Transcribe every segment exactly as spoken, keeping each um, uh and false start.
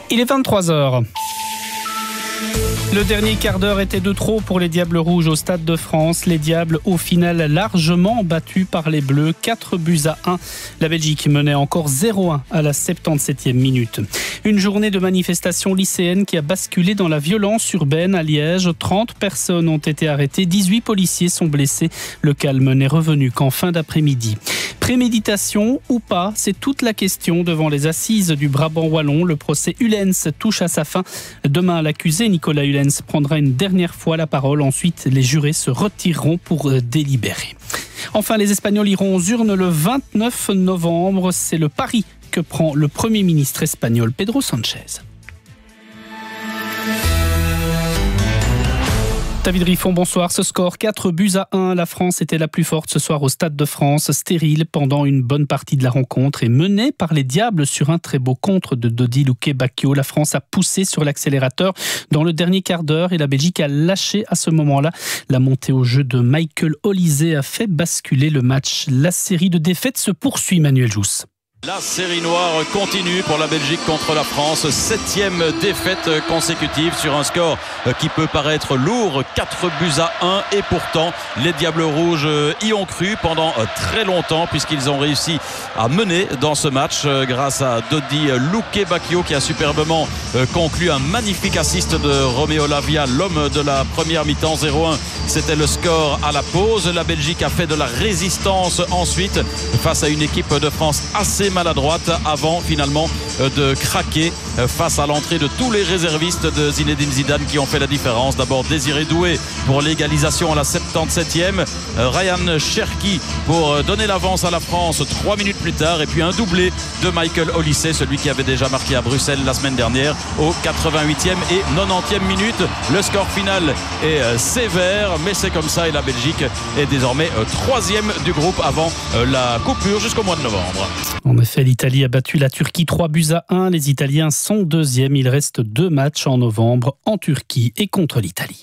Il est vingt-trois heures. Le dernier quart d'heure était de trop pour les Diables Rouges au Stade de France. Les Diables, au final, largement battus par les Bleus. quatre buts à un. La Belgique menait encore zéro un à la soixante-dix-septième minute. Une journée de manifestation lycéenne qui a basculé dans la violence urbaine à Liège. trente personnes ont été arrêtées, dix-huit policiers sont blessés. Le calme n'est revenu qu'en fin d'après-midi. Préméditation ou pas, c'est toute la question devant les assises du Brabant wallon. Le procès Ullens touche à sa fin. Demain, l'accusé Nicolas Ullens prendra une dernière fois la parole. Ensuite, les jurés se retireront pour délibérer. Enfin, les Espagnols iront aux urnes le vingt-neuf novembre. C'est le pari que prend le Premier ministre espagnol Pedro Sánchez. David Riffon, bonsoir. Ce score, quatre buts à un. La France était la plus forte ce soir au Stade de France, stérile pendant une bonne partie de la rencontre et menée par les Diables sur un très beau contre de Dodi Luque-Bacchio. La France a poussé sur l'accélérateur dans le dernier quart d'heure et la Belgique a lâché à ce moment-là. La montée au jeu de Michael Olise a fait basculer le match. La série de défaites se poursuit, Manuel Jousse. La série noire continue pour la Belgique contre la France. Septième défaite consécutive sur un score qui peut paraître lourd. quatre buts à un. Et pourtant, les Diables Rouges y ont cru pendant très longtemps puisqu'ils ont réussi à mener dans ce match grâce à Dodi Luque-Bacchio qui a superbement conclu un magnifique assist de Romeo Lavia, l'homme de la première mi-temps. zéro un, c'était le score à la pause. La Belgique a fait de la résistance ensuite face à une équipe de France assez maladroite avant finalement de craquer face à l'entrée de tous les réservistes de Zinedine Zidane qui ont fait la différence. D'abord Désiré Doué pour l'égalisation à la soixante-dix-septième, Ryan Cherki pour donner l'avance à la France trois minutes plus tard et puis un doublé de Michael Olise, celui qui avait déjà marqué à Bruxelles la semaine dernière au quatre-vingt-huitième et quatre-vingt-dix-neuvième minute. Le score final est sévère mais c'est comme ça et la Belgique est désormais troisième du groupe avant la coupure jusqu'au mois de novembre. En effet, l'Italie a battu la Turquie trois buts à un. Les Italiens sont deuxièmes. Il reste deux matchs en novembre en Turquie et contre l'Italie.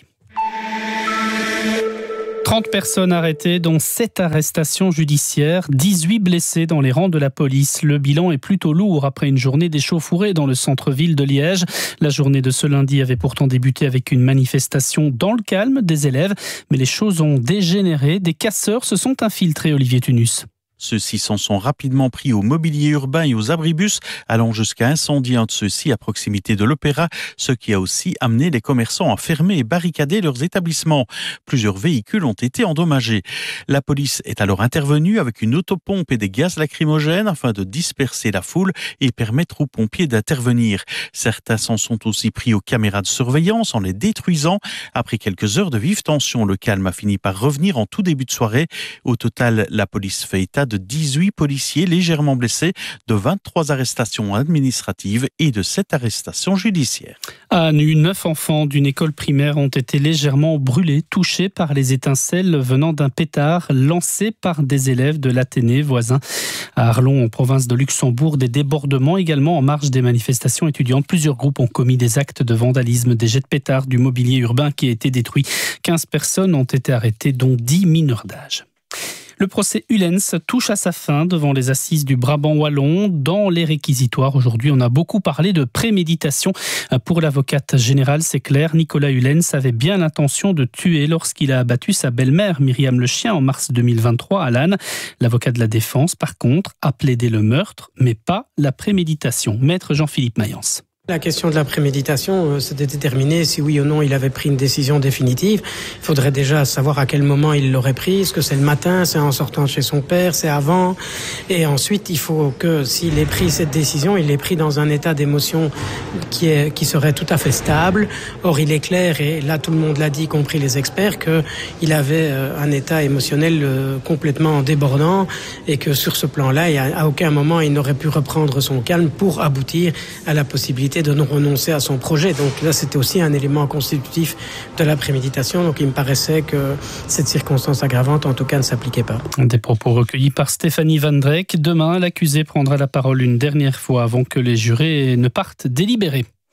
trente personnes arrêtées, dont sept arrestations judiciaires, dix-huit blessés dans les rangs de la police. Le bilan est plutôt lourd après une journée d'échauffourée dans le centre-ville de Liège. La journée de ce lundi avait pourtant débuté avec une manifestation dans le calme des élèves, mais les choses ont dégénéré. Des casseurs se sont infiltrés, Olivier Tunus. Ceux-ci s'en sont rapidement pris au mobilier urbain et aux abribus, allant jusqu'à incendier un de ceux-ci à proximité de l'Opéra, ce qui a aussi amené les commerçants à fermer et barricader leurs établissements. Plusieurs véhicules ont été endommagés. La police est alors intervenue avec une autopompe et des gaz lacrymogènes afin de disperser la foule et permettre aux pompiers d'intervenir. Certains s'en sont aussi pris aux caméras de surveillance en les détruisant. Après quelques heures de vive tension, le calme a fini par revenir en tout début de soirée. Au total, la police fait état de dix-huit policiers légèrement blessés, de vingt-trois arrestations administratives et de sept arrestations judiciaires. À Anu, neuf enfants d'une école primaire ont été légèrement brûlés, touchés par les étincelles venant d'un pétard lancé par des élèves de l'Athénée voisin. À Arlon, en province de Luxembourg, des débordements également en marge des manifestations étudiantes. Plusieurs groupes ont commis des actes de vandalisme, des jets de pétards, du mobilier urbain qui a été détruit. quinze personnes ont été arrêtées, dont dix mineurs d'âge. Le procès Ullens touche à sa fin devant les assises du Brabant wallon. Dans les réquisitoires, aujourd'hui, on a beaucoup parlé de préméditation. Pour l'avocate générale, c'est clair, Nicolas Ullens avait bien l'intention de tuer lorsqu'il a abattu sa belle-mère, Myriam Le Chien, en mars deux mille vingt-trois à Lannes. L'avocat de la défense, par contre, a plaidé le meurtre, mais pas la préméditation. Maître Jean-Philippe Mayence. La question de la préméditation, c'est de déterminer si oui ou non il avait pris une décision définitive. Il faudrait déjà savoir à quel moment il l'aurait pris. Est-ce que c'est le matin, c'est en sortant de chez son père, c'est avant? Et ensuite, il faut que s'il ait pris cette décision, il l'ait pris dans un état d'émotion qui est, qui serait tout à fait stable. Or, il est clair, et là tout le monde l'a dit, y compris les experts, qu'il avait un état émotionnel complètement débordant et que sur ce plan-là, à aucun moment il n'aurait pu reprendre son calme pour aboutir à la possibilité de non renoncer à son projet. Donc là, c'était aussi un élément constitutif de la préméditation. Donc il me paraissait que cette circonstance aggravante, en tout cas, ne s'appliquait pas. Des propos recueillis par Stéphanie Van Dreyck. Demain, l'accusé prendra la parole une dernière fois avant que les jurés ne partent délibérer.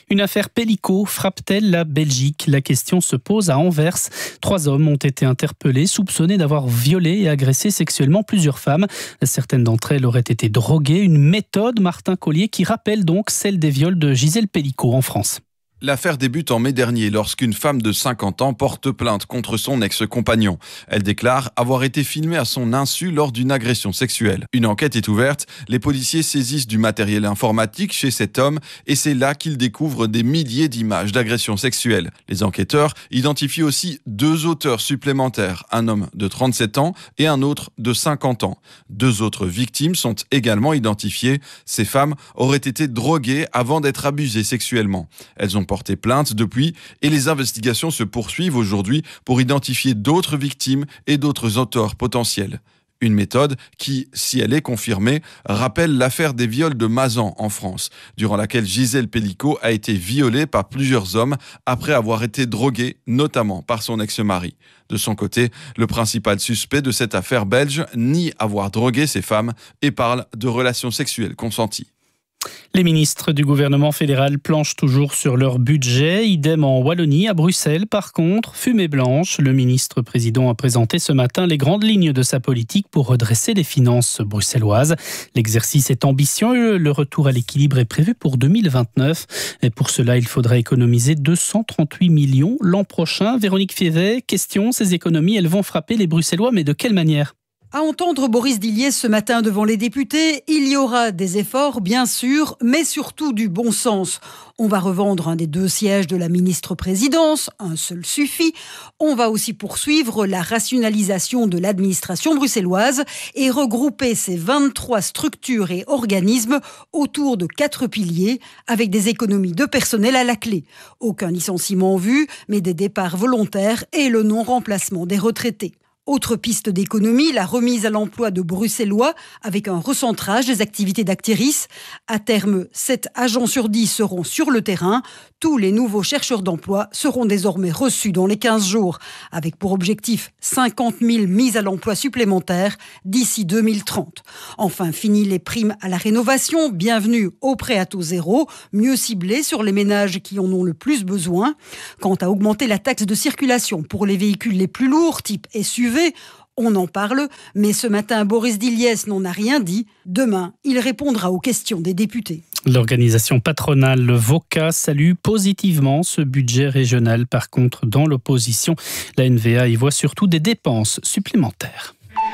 Une affaire Pélico frappe-t-elle la Belgique? La question se pose à Anvers. Trois hommes ont été interpellés, soupçonnés d'avoir violé et agressé sexuellement plusieurs femmes. Certaines d'entre elles auraient été droguées. Une méthode, Martin Collier, qui rappelle donc celle des viols de Gisèle Pélico en France. L'affaire débute en mai dernier lorsqu'une femme de cinquante ans porte plainte contre son ex-compagnon. Elle déclare avoir été filmée à son insu lors d'une agression sexuelle. Une enquête est ouverte, les policiers saisissent du matériel informatique chez cet homme et c'est là qu'ils découvrent des milliers d'images d'agressions sexuelles. Les enquêteurs identifient aussi deux auteurs supplémentaires, un homme de trente-sept ans et un autre de cinquante ans. Deux autres victimes sont également identifiées. Ces femmes auraient été droguées avant d'être abusées sexuellement. Elles ont porté plainte depuis et les investigations se poursuivent aujourd'hui pour identifier d'autres victimes et d'autres auteurs potentiels. Une méthode qui, si elle est confirmée, rappelle l'affaire des viols de Mazan en France, durant laquelle Gisèle Pélico a été violée par plusieurs hommes après avoir été droguée, notamment par son ex-mari. De son côté, le principal suspect de cette affaire belge nie avoir drogué ces femmes et parle de relations sexuelles consenties. Les ministres du gouvernement fédéral planchent toujours sur leur budget. Idem en Wallonie. À Bruxelles, par contre, fumée blanche. Le ministre-président a présenté ce matin les grandes lignes de sa politique pour redresser les finances bruxelloises. L'exercice est ambitieux. Le retour à l'équilibre est prévu pour deux mille vingt-neuf. Et pour cela, il faudra économiser deux cent trente-huit millions l'an prochain. Véronique Févet, question, ces économies, elles vont frapper les Bruxellois, mais de quelle manière ? À entendre Boris Diliès ce matin devant les députés, il y aura des efforts, bien sûr, mais surtout du bon sens. On va revendre un des deux sièges de la ministre-présidence, un seul suffit. On va aussi poursuivre la rationalisation de l'administration bruxelloise et regrouper ces vingt-trois structures et organismes autour de quatre piliers, avec des économies de personnel à la clé. Aucun licenciement en vue, mais des départs volontaires et le non-remplacement des retraités. Autre piste d'économie, la remise à l'emploi de Bruxellois avec un recentrage des activités d'Actéris. À terme, sept agents sur dix seront sur le terrain. Tous les nouveaux chercheurs d'emploi seront désormais reçus dans les quinze jours, avec pour objectif cinquante mille mises à l'emploi supplémentaires d'ici deux mille trente. Enfin, fini les primes à la rénovation, bienvenue au prêt à taux zéro, mieux ciblé sur les ménages qui en ont le plus besoin. Quant à augmenter la taxe de circulation pour les véhicules les plus lourds, type S U V, on en parle, mais ce matin, Boris Diliès n'en a rien dit. Demain, il répondra aux questions des députés. L'organisation patronale, le VOCA, salue positivement ce budget régional. Par contre, dans l'opposition, la N V A y voit surtout des dépenses supplémentaires.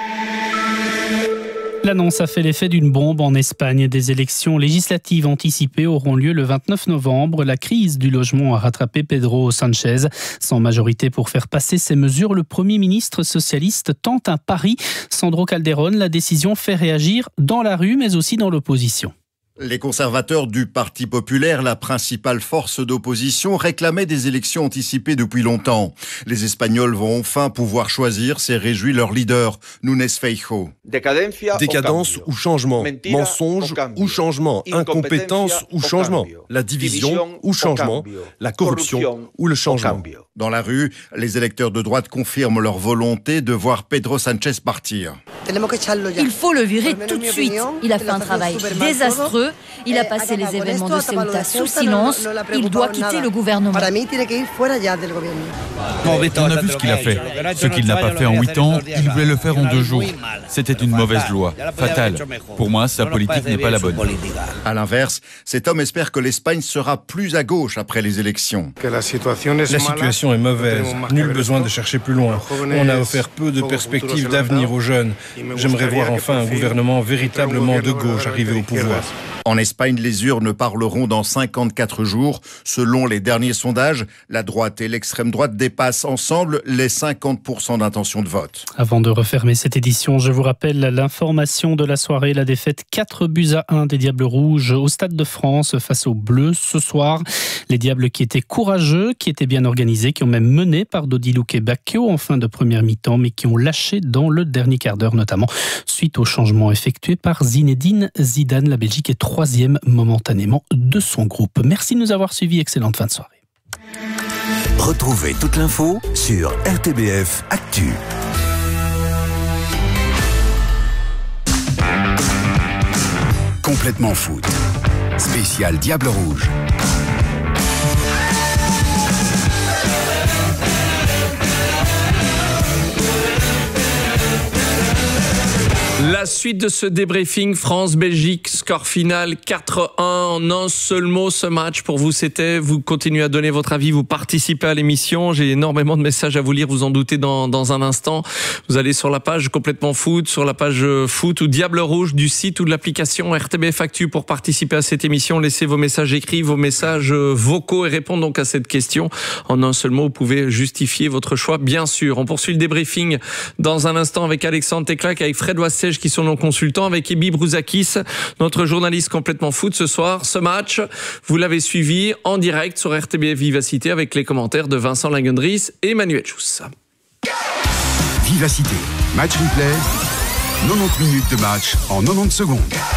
L'annonce a fait l'effet d'une bombe en Espagne. Des élections législatives anticipées auront lieu le vingt-neuf novembre. La crise du logement a rattrapé Pedro Sánchez. Sans majorité pour faire passer ces mesures, le Premier ministre socialiste tente un pari. Sandro Calderón, la décision fait réagir dans la rue, mais aussi dans l'opposition. Les conservateurs du Parti populaire, la principale force d'opposition, réclamaient des élections anticipées depuis longtemps. Les Espagnols vont enfin pouvoir choisir, s'est réjoui leur leader, Núñez Feijóo. Décadence ou changement, mensonge ou changement, incompétence ou changement, la division ou changement, la corruption ou le changement. Dans la rue, les électeurs de droite confirment leur volonté de voir Pedro Sánchez partir. Il faut le virer tout de suite. Il a fait un travail désastreux. Il a passé les événements de Ceuta sous silence. Il doit quitter le gouvernement. On a vu ce qu'il a fait. Ce qu'il n'a pas fait en huit ans, il voulait le faire en deux jours. C'était une mauvaise loi, fatale. Pour moi, sa politique n'est pas la bonne. À l'inverse, cet homme espère que l'Espagne sera plus à gauche après les élections. La situation est mauvaise. Nul besoin de chercher plus loin. On a offert peu de perspectives d'avenir aux jeunes. J'aimerais voir enfin un gouvernement véritablement de gauche arriver au pouvoir. En Espagne, les urnes parleront dans cinquante-quatre jours. Selon les derniers sondages, la droite et l'extrême droite dépassent ensemble les cinquante pour cent d'intention de vote. Avant de refermer cette édition, je vous rappelle l'information de la soirée, la défaite quatre buts à un des Diables Rouges au Stade de France face aux Bleus ce soir. Les Diables qui étaient courageux, qui étaient bien organisés, qui ont même mené par Dodiluke Bacchio en fin de première mi-temps, mais qui ont lâché dans le dernier quart d'heure, notamment suite au changement effectué par Zinedine Zidane. La Belgique est troisième momentanément de son groupe. Merci de nous avoir suivis. Excellente fin de soirée. Retrouvez toute l'info sur R T B F Actu. Complètement foot. Spécial Diable Rouge. La suite de ce débriefing, France-Belgique, score final quatre un. En un seul mot, ce match pour vous, c'était, vous continuez à donner votre avis, vous participez à l'émission. J'ai énormément de messages à vous lire, vous en doutez dans, dans un instant. Vous allez sur la page Complètement Foot, sur la page Foot ou Diable Rouge du site ou de l'application R T B F Actu pour participer à cette émission. Laissez vos messages écrits, vos messages vocaux et répondre donc à cette question. En un seul mot, vous pouvez justifier votre choix, bien sûr. On poursuit le débriefing dans un instant avec Alexandre Teclac, avec Fred Wassège qui sont nos consultants, avec Ebi Brouzakis, notre journaliste Complètement Foot ce soir. Ce match, vous l'avez suivi en direct sur R T B F Vivacité avec les commentaires de Vincent Langendries et Manuel Jousse. Vivacité, match replay, quatre-vingt-dix minutes de match en quatre-vingt-dix secondes.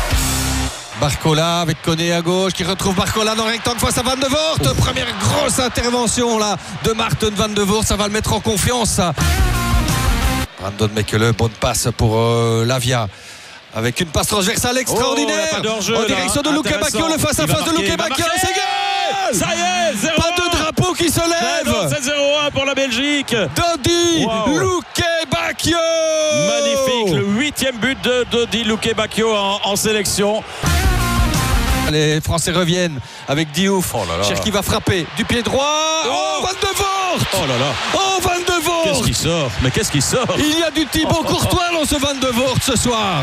Barcola avec Koné à gauche qui retrouve Barcola dans le rectangle face à Van de Voort. Oh. Première grosse intervention là de Maarten Van de Voort, ça va le mettre en confiance ça. Brandon Mekele, bonne passe pour euh, Lavia. Avec une passe transversale extraordinaire oh, en direction de Luke Bacchio, le face-à-face de Luke Bacchio, c'est goal. Ça y est, zéro un. Pas de drapeau qui se lève. C'est zéro un pour la Belgique. Dodi wow. Luke Bacchio. Magnifique, le huitième but de Dodi Luke Bacchio en, en sélection. Les Français reviennent avec Diouf. Oh là là. Cherki va frapper du pied droit. Oh, oh Van de Voort. Oh là là. Oh Van de Voort. Qu'est-ce qui sort? Mais qu'est-ce qui sort? Il y a du Thibaut Courtois dans ce Van de Voort ce soir.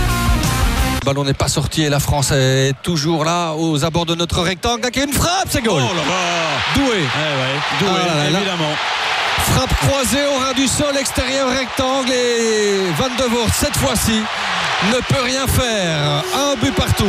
Le ballon n'est pas sorti et la France est toujours là aux abords de notre rectangle. Il y a une frappe, c'est goal. Oh là là. Doué. Eh ouais, Doué, ah là là, évidemment. Frappe croisée au ras du sol, extérieur rectangle et Van de Voort cette fois-ci ne peut rien faire. Un but partout.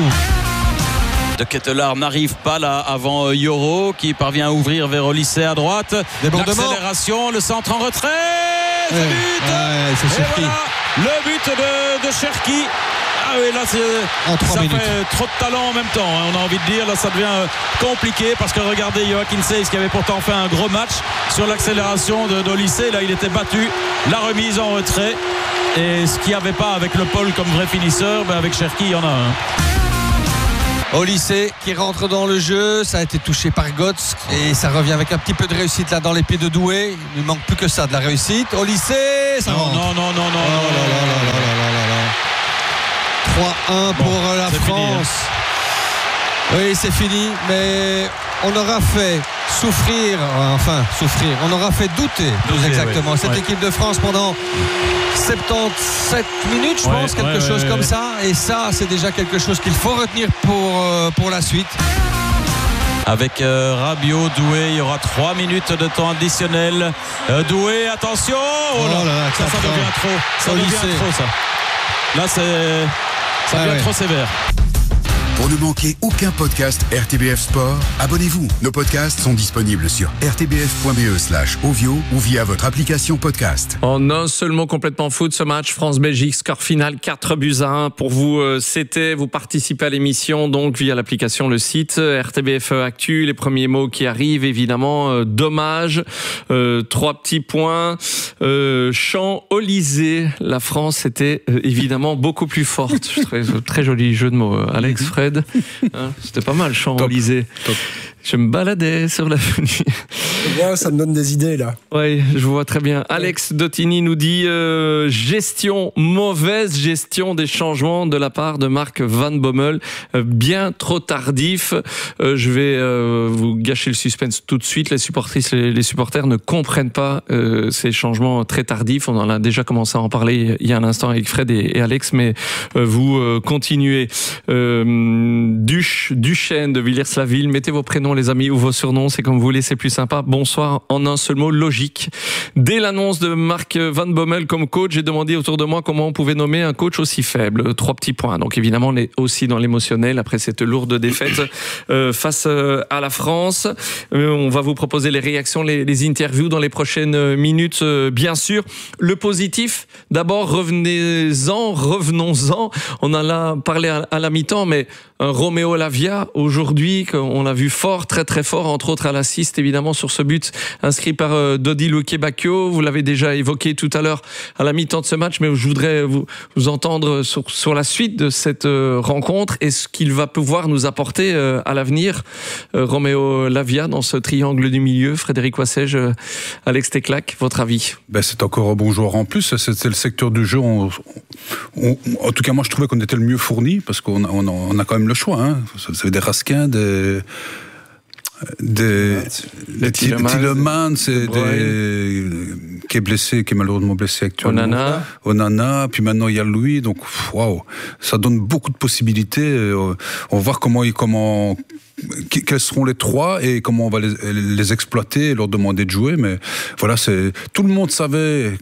De Ketelaar n'arrive pas là avant Yoro qui parvient à ouvrir vers Olysée à droite. L'accélération, le centre en retrait. Ouais, le but. Ouais, c'est et voilà, le but de, de Cherki. Ah oui, là c'est, ça minutes. fait trop de talent en même temps, hein, on a envie de dire. Là ça devient compliqué parce que regardez Joachim Seyss qui avait pourtant fait un gros match sur l'accélération de, d'Olysée. Là il était battu, la remise en retrait. Et ce qu'il n'y avait pas avec Le Paul comme vrai finisseur, ben avec Cherki il y en a un. Olysée qui rentre dans le jeu, ça a été touché par Götze et ça revient avec un petit peu de réussite là dans les pieds de Doué. Il ne manque plus que ça, de la réussite. Olysée, ça non, rentre. non, non, non, non, oh non, là là là là là là là. trois un bon, pour la France. Fini, hein. Oui, c'est fini, mais on aura fait souffrir, enfin souffrir, on aura fait douter, plus exactement, ouais, cette ouais. équipe de France pendant soixante-dix-sept minutes, je ouais, pense, quelque ouais, chose ouais, comme ouais. ça. Et ça, c'est déjà quelque chose qu'il faut retenir pour, euh, pour la suite. Avec euh, Rabiot, Doué, il y aura trois minutes de temps additionnel. Euh, Doué, attention. Oh là, oh là, là ça, ça devient trop. Ça devient lycée. trop, ça. Là, c'est, ça ah devient ouais. trop sévère. Pour ne manquer aucun podcast R T B F Sport, abonnez-vous. Nos podcasts sont disponibles sur r t b f point b e slash ovio ou via votre application podcast. En un seul mot, Complètement Foot, ce match France-Belgique, score final quatre buts à un. Pour vous, c'était, vous participez à l'émission donc via l'application, le site R T B F Actu. Les premiers mots qui arrivent, évidemment, euh, dommage. Euh, trois petits points. Euh, Champ Olysée, la France était euh, évidemment beaucoup plus forte. Très, très joli jeu de mots, Alex, Fred. Hein, c'était pas mal, Champ Olysée. Je me baladais sur l'avenue. Ouais, ça me donne des idées là. Oui, je vois très bien. Alex Dottini nous dit euh, gestion, mauvaise gestion des changements de la part de Marc Van Bommel, euh, bien trop tardif. Euh, je vais euh, vous gâcher le suspense tout de suite. Les supportrices, les, les supporters ne comprennent pas euh, ces changements très tardifs. On en a déjà commencé à en parler il y a un instant avec Fred et, et Alex, mais euh, vous euh, continuez. Euh, Duche, Duchesne de Villers-la-Ville, mettez vos prénoms les amis ou vos surnoms, c'est comme vous voulez, c'est plus sympa. Bonsoir en un seul mot, logique. Dès l'annonce de Marc Van Bommel comme coach, j'ai demandé autour de moi comment on pouvait nommer un coach aussi faible. Trois petits points. Donc évidemment, on est aussi dans l'émotionnel après cette lourde défaite euh, face euh, à la France. Euh, on va vous proposer les réactions, les, les interviews dans les prochaines minutes, euh, bien sûr. Le positif, d'abord, revenez-en, revenons-en. On en a parlé à, à la mi-temps, mais un Roméo Lavia, aujourd'hui, on l'a vu fort fort, très très fort, entre autres à l'assist évidemment sur ce but inscrit par euh, Dodi Luque-Bacchio. Vous l'avez déjà évoqué tout à l'heure à la mi-temps de ce match, mais je voudrais vous, vous entendre sur, sur la suite de cette euh, rencontre et ce qu'il va pouvoir nous apporter euh, à l'avenir. Euh, Roméo Lavia dans ce triangle du milieu, Frédéric Wassège, euh, Alex Teclac, votre avis? Ben, c'est encore un bon joueur en plus, c'est le secteur du jeu. On, on, en tout cas, moi je trouvais qu'on était le mieux fourni parce qu'on a, on a, on a quand même le choix. Hein. Vous avez des Raskin, des. Des, des Tielemans, c'est des qui est blessé, qui est malheureusement blessé actuellement. Onana. Onana, puis maintenant il y a lui, donc waouh, ça donne beaucoup de possibilités. On va voir comment comment quels seront les trois et comment on va les, les exploiter et leur demander de jouer. Mais voilà, c'est tout le monde savait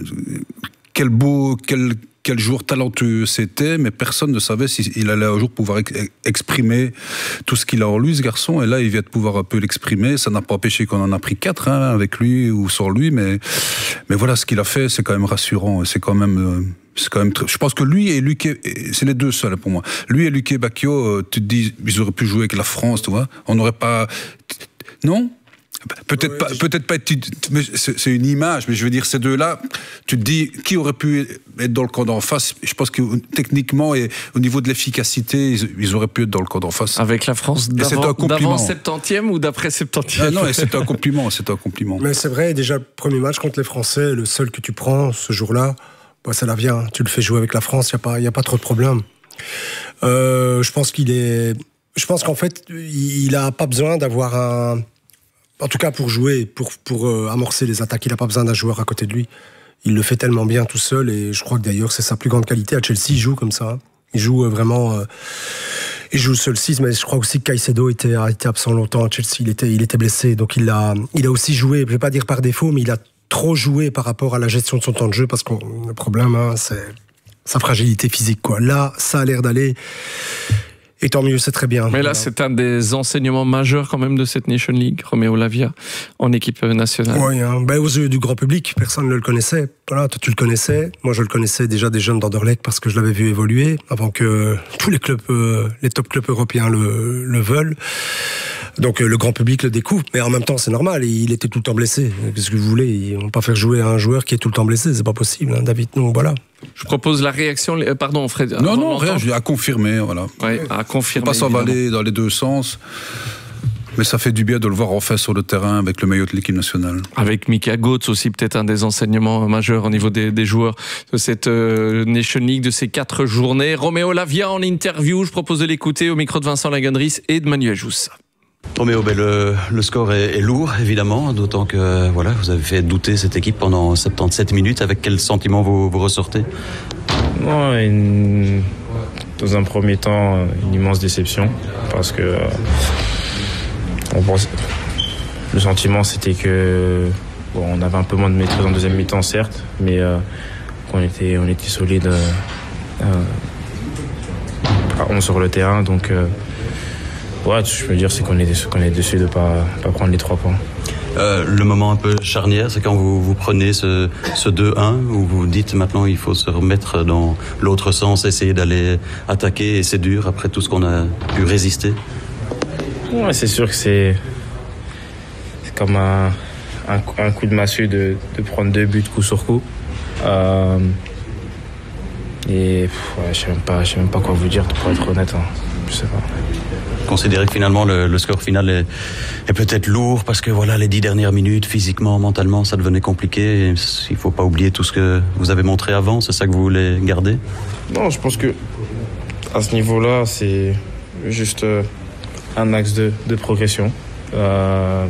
quel beau quel quel joueur talentueux c'était, mais personne ne savait s'il allait un jour pouvoir exprimer tout ce qu'il a en lui, ce garçon. Et là, il vient de pouvoir un peu l'exprimer. Ça n'a pas empêché qu'on en a pris quatre hein, avec lui ou sans lui, mais mais voilà, ce qu'il a fait, c'est quand même rassurant. C'est quand même, c'est quand même. Très... Je pense que lui et Luque, c'est les deux seuls pour moi. Lui et Luque-Bacchio, tu te dis, ils auraient pu jouer avec la France, tu vois. On n'aurait pas, non. Peut-être ouais, pas, je... peut-être pas être, c'est une image, mais je veux dire, ces deux-là, tu te dis, qui aurait pu être dans le camp d'en face? Je pense que techniquement et au niveau de l'efficacité, ils, ils auraient pu être dans le camp d'en face. Avec la France d'avant septantième ou d'après septantième? Ah non, c'est un compliment, c'est un compliment. Mais c'est vrai, déjà, le premier match contre les Français, le seul que tu prends ce jour-là, bah, ça la vient. Tu le fais jouer avec la France, il n'y a pas, y a pas trop de problème. Euh, je pense qu'il est, je pense qu'en fait, il n'a pas besoin d'avoir un. En tout cas, pour jouer, pour, pour euh, amorcer les attaques, il n'a pas besoin d'un joueur à côté de lui. Il le fait tellement bien tout seul, et je crois que d'ailleurs, c'est sa plus grande qualité. À Chelsea, il joue comme ça. Hein. Il joue euh, vraiment... Euh, il joue seul six, mais je crois aussi que Caicedo était, a été absent longtemps à Chelsea. Il était, il était blessé, donc il a, il a aussi joué, je ne vais pas dire par défaut, mais il a trop joué par rapport à la gestion de son temps de jeu, parce que le problème, hein, c'est sa fragilité physique, quoi. Là, ça a l'air d'aller... Et tant mieux, c'est très bien. Mais là, voilà. C'est un des enseignements majeurs quand même de cette Nation League, Roméo Lavia, en équipe nationale. Oui, hein. Ben, aux yeux du grand public, personne ne le connaissait. Voilà, toi, tu le connaissais. Moi, je le connaissais déjà des jeunes d'Anderlecht parce que je l'avais vu évoluer avant que tous les clubs, euh, les top clubs européens le, le veulent. Donc, euh, le grand public le découvre. Mais en même temps, c'est normal. Il était tout le temps blessé. Qu'est-ce que vous voulez? Ils vont pas faire jouer un joueur qui est tout le temps blessé. C'est pas possible, hein, David. Donc, voilà. Je propose la réaction. Pardon, Fred. Non, non, rien. Je dis à confirmer, voilà. Ouais, à confirmer. Pas s'emballer dans les deux sens. Mais ça fait du bien de le voir enfin sur le terrain avec le maillot de l'équipe nationale. Avec Mika Götze aussi, peut-être un des enseignements majeurs au niveau des, des joueurs de cette euh, Nation League, de ces quatre journées. Roméo Lavia en interview. Je propose de l'écouter au micro de Vincent Lagundris et de Manuel Joussa. Roméo, ben le, le score est, est lourd, évidemment, d'autant que voilà, vous avez fait douter cette équipe pendant soixante-dix-sept minutes. Avec quel sentiment vous, vous ressortez? Non, une, dans un premier temps, une immense déception, parce que euh, on pense, le sentiment c'était que bon, on avait un peu moins de maîtrise en deuxième mi-temps, certes, mais euh, on était, on était solide euh, euh, à onze sur le terrain, donc. Euh, Ouais, je veux dire, c'est qu'on est, qu'on est déçu de ne pas, pas prendre les trois points. Euh, le moment un peu charnière, c'est quand vous, vous prenez ce, ce deux un, où vous dites maintenant il faut se remettre dans l'autre sens, essayer d'aller attaquer, et c'est dur après tout ce qu'on a pu résister. Ouais, c'est sûr que c'est, c'est comme un, un, un coup de massue de, de prendre deux buts coup sur coup. Euh, et ouais, je ne sais même pas, je sais même pas quoi vous dire, pour être honnête. Hein. Je sais pas. Considérer que finalement le, le score final est, est peut-être lourd parce que voilà, les dix dernières minutes, physiquement, mentalement, ça devenait compliqué. Et il ne faut pas oublier tout ce que vous avez montré avant, c'est ça que vous voulez garder? Non, je pense que à ce niveau-là, c'est juste un axe de, de progression. Euh,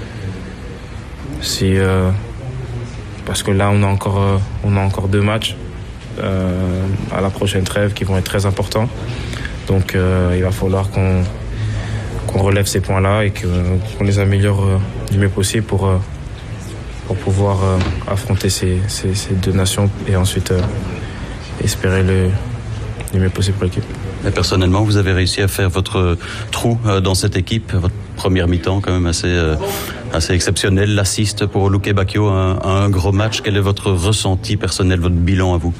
c'est euh, parce que là, on a encore, euh, on a encore deux matchs euh, à la prochaine trêve qui vont être très importants. Donc euh, il va falloir qu'on qu'on relève ces points-là et que, qu'on les améliore euh, du mieux possible pour, euh, pour pouvoir euh, affronter ces, ces, ces deux nations et ensuite euh, espérer le, le mieux possible pour l'équipe. Et personnellement, vous avez réussi à faire votre trou euh, dans cette équipe, votre première mi-temps quand même assez, euh, assez exceptionnel, l'assist pour Luque-Bacchio, un, un gros match. Quel est votre ressenti personnel, votre bilan à vous?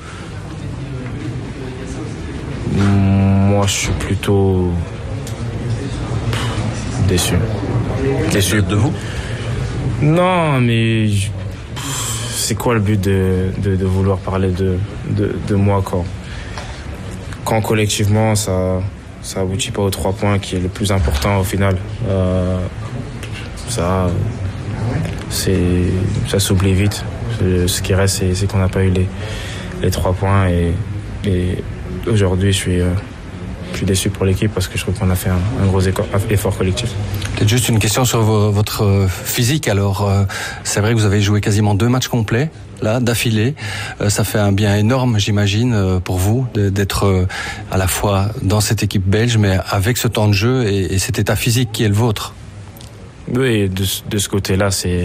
Moi, je suis plutôt déçu. Déçu de vous? Non, mais c'est quoi le but de, de, de vouloir parler de, de, de moi quand, quand collectivement ça ça aboutit pas aux trois points qui est le plus important au final. Euh, ça, c'est, ça s'oublie vite. Ce qui reste, c'est, c'est qu'on n'a pas eu les, les trois points et, et aujourd'hui, je suis, euh, je suis déçu pour l'équipe parce que je trouve qu'on a fait un, un gros effort collectif. Peut-être juste une question sur vo- votre physique. Alors, euh, c'est vrai que vous avez joué quasiment deux matchs complets, là, d'affilée. Euh, ça fait un bien énorme, j'imagine, euh, pour vous, de, d'être euh, à la fois dans cette équipe belge, mais avec ce temps de jeu et, et cet état physique qui est le vôtre. Oui, de, de ce côté-là, c'est,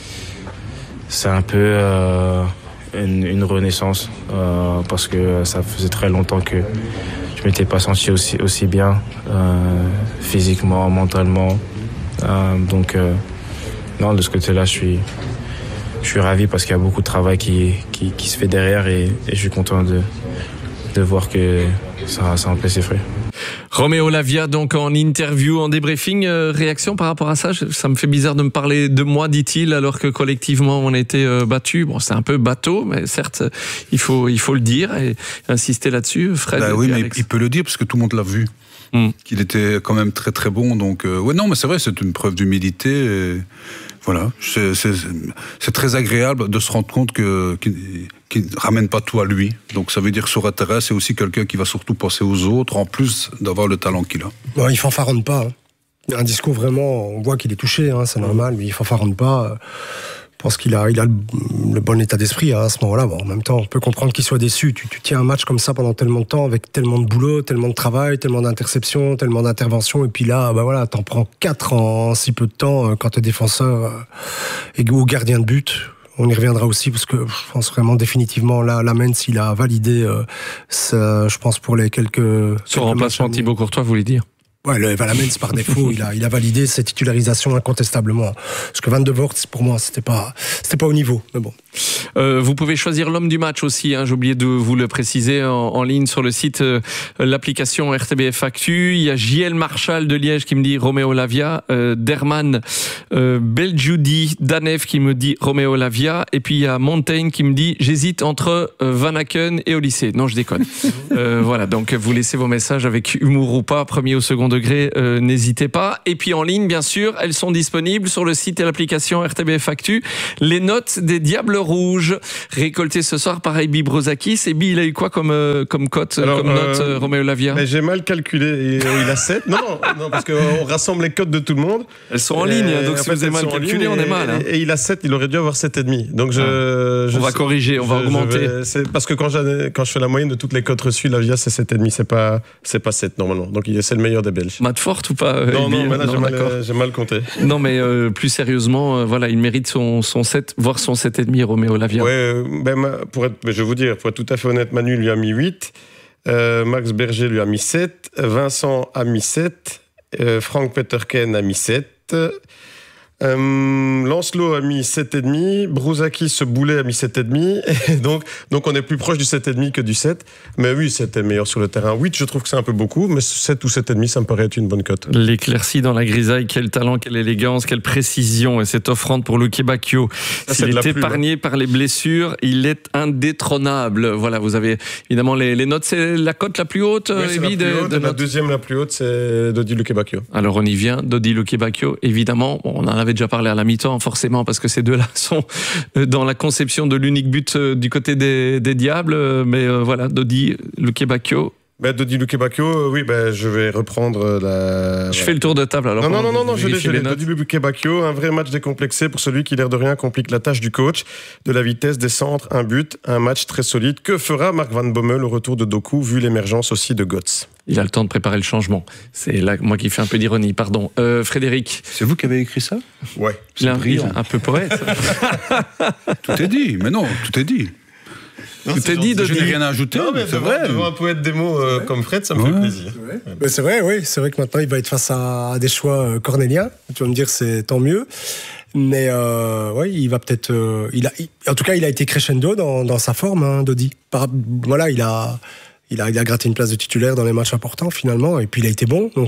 c'est un peu euh, une, une renaissance euh, parce que ça faisait très longtemps que je m'étais pas senti aussi, aussi bien euh, physiquement, mentalement. Euh, donc, euh, non, de ce côté-là, je suis, je suis ravi parce qu'il y a beaucoup de travail qui, qui, qui se fait derrière et, et je suis content de, de voir que ça, ça en paie ses fruits. Romeo Lavia, donc en interview, en débriefing, euh, réaction par rapport à ça? Ça me fait bizarre de me parler de moi, dit-il, alors que collectivement on a été euh, battus. Bon, c'est un peu bateau, mais certes, il faut, il faut le dire et insister là-dessus. Fred, bah oui, mais Alex. Il peut le dire parce que tout le monde l'a vu. Mm. Qu'il était quand même très très bon. Donc, euh, ouais, non, mais c'est vrai, c'est une preuve d'humilité. Et voilà, c'est, c'est, c'est très agréable de se rendre compte que, qu'il, qu'il ne ramène pas tout à lui. Donc ça veut dire que sur un terrain, c'est aussi quelqu'un qui va surtout penser aux autres, en plus d'avoir le talent qu'il a. Bon, il fanfaronne pas. Hein. Il a un discours vraiment, on voit qu'il est touché, hein, c'est normal, mais il fanfaronne pas. Je pense qu'il a, il a le, le bon état d'esprit hein, à ce moment-là. Bon, en même temps, on peut comprendre qu'il soit déçu. Tu, tu tiens un match comme ça pendant tellement de temps, avec tellement de boulot, tellement de travail, tellement d'interceptions, tellement d'interventions, et puis là, bah voilà, t'en prends quatre en si peu de temps quand t'es défenseur euh, et ou gardien de but. On y reviendra aussi parce que je pense vraiment définitivement là, Lamens, s'il a validé, euh, ça, je pense pour les quelques. Son remplacement Thibaut Courtois, vous voulez dire? Ouais, le Lamens par défaut, il a, il a validé cette titularisation incontestablement. Parce que Van de Voort, pour moi, c'était pas, c'était pas au niveau. Mais bon. Euh, vous pouvez choisir l'homme du match aussi. Hein, j'ai oublié de vous le préciser en, en ligne sur le site, euh, l'application R T B F Actu. Il y a J L Marchal de Liège qui me dit Romeo Lavia, euh, Derman, euh, Beljoudi, Danev qui me dit Romeo Lavia, et puis il y a Montaigne qui me dit j'hésite entre euh, Van Aken et Olysée. Non, je déconne. euh, voilà, donc vous laissez vos messages avec humour ou pas, premier ou second degré, euh, n'hésitez pas. Et puis en ligne, bien sûr, elles sont disponibles sur le site et l'application R T B F Actu. Les notes des Diables Rouges récoltées ce soir par Aibi Brozakis. Aibi, il a eu quoi comme, euh, comme cote, Alors, comme note, euh, Romeo Lavia? Mais j'ai mal calculé. Et, euh, il a sept. Non, non, non parce qu'on rassemble les cotes de tout le monde. Elles sont en et, ligne, donc si vous avez mal calculé, on est mal. Hein. Et, et il a sept, il aurait dû avoir sept virgule cinq. Donc je, ah. je on va sais, corriger, on je, va augmenter. Vais, c'est parce que quand, quand je fais la moyenne de toutes les cotes reçues, Lavia c'est sept virgule cinq. C'est pas, c'est pas sept normalement. Donc c'est le meilleur des Belges. Matt Forte ou pas? Non, non, mais là, j'ai, mal, euh, j'ai mal compté. Non, mais euh, plus sérieusement, euh, voilà, il mérite son, son sept, voire son sept virgule cinq, Romeo Lavia. Ouais, euh, ben, pour être, je vais vous dire, pour être tout à fait honnête, Manu lui a mis huit, euh, Max Berger lui a mis sept, Vincent a mis sept, euh, Frank Peterken a mis sept, Euh, Lancelot a mis sept virgule cinq, Brouzakis ce boulet a mis sept virgule cinq, et donc, donc on est plus proche du sept virgule cinq que du sept. Mais oui, c'était meilleur sur le terrain. huit, je trouve que c'est un peu beaucoup, mais sept ou sept virgule cinq, ça me paraît être une bonne cote. L'éclaircie dans la grisaille, quel talent, quelle élégance, quelle précision, et cette offrande pour Luque Bacchio. S'il est épargné par les blessures, il est indétrônable. Voilà, vous avez évidemment les, les notes, c'est la cote la plus haute, oui, c'est Aibi, la, plus de, haute, de la deuxième la plus haute, c'est Dodi Luque Bacchio. Alors on y vient, Dodi Luque Bacchio, évidemment, bon, on en avait déjà parlé à la mi-temps, forcément, parce que ces deux-là sont dans la conception de l'unique but du côté des, des Diables, mais euh, voilà, Dodi Luque Bacchio. Ben, Dodi Luque Bacchio, oui, ben, je vais reprendre la... Je fais le tour de table, alors. Non, non, non, non, non je l'ai, je l'ai. Dodi Luque Bacchio, un vrai match décomplexé pour celui qui, l'air de rien, complique la tâche du coach. De la vitesse, des centres, un but, un match très solide. Que fera Mark Van Bommel au retour de Doku, vu l'émergence aussi de Götze? Il a le temps de préparer le changement. C'est là, moi qui fais un peu d'ironie, pardon. Euh, Frédéric. C'est vous qui avez écrit ça? Ouais. C'est un, un peu poète. Tout est dit, mais non, tout est dit. Non, tout est dit, de je n'ai rien à ajouter. Non, mais c'est vrai. Devant un poète des mots euh, comme Fred, ça me ouais. fait plaisir. Ouais. Ben c'est vrai, oui. C'est vrai que maintenant, il va être face à des choix cornéliens. Tu vas me dire, c'est tant mieux. Mais euh, oui, il va peut-être. Euh, il a, il, en tout cas, il a été crescendo dans, dans sa forme, hein, Dodi. Par, voilà, il a, il a, il a gratté une place de titulaire dans les matchs importants finalement, et puis il a été bon. Donc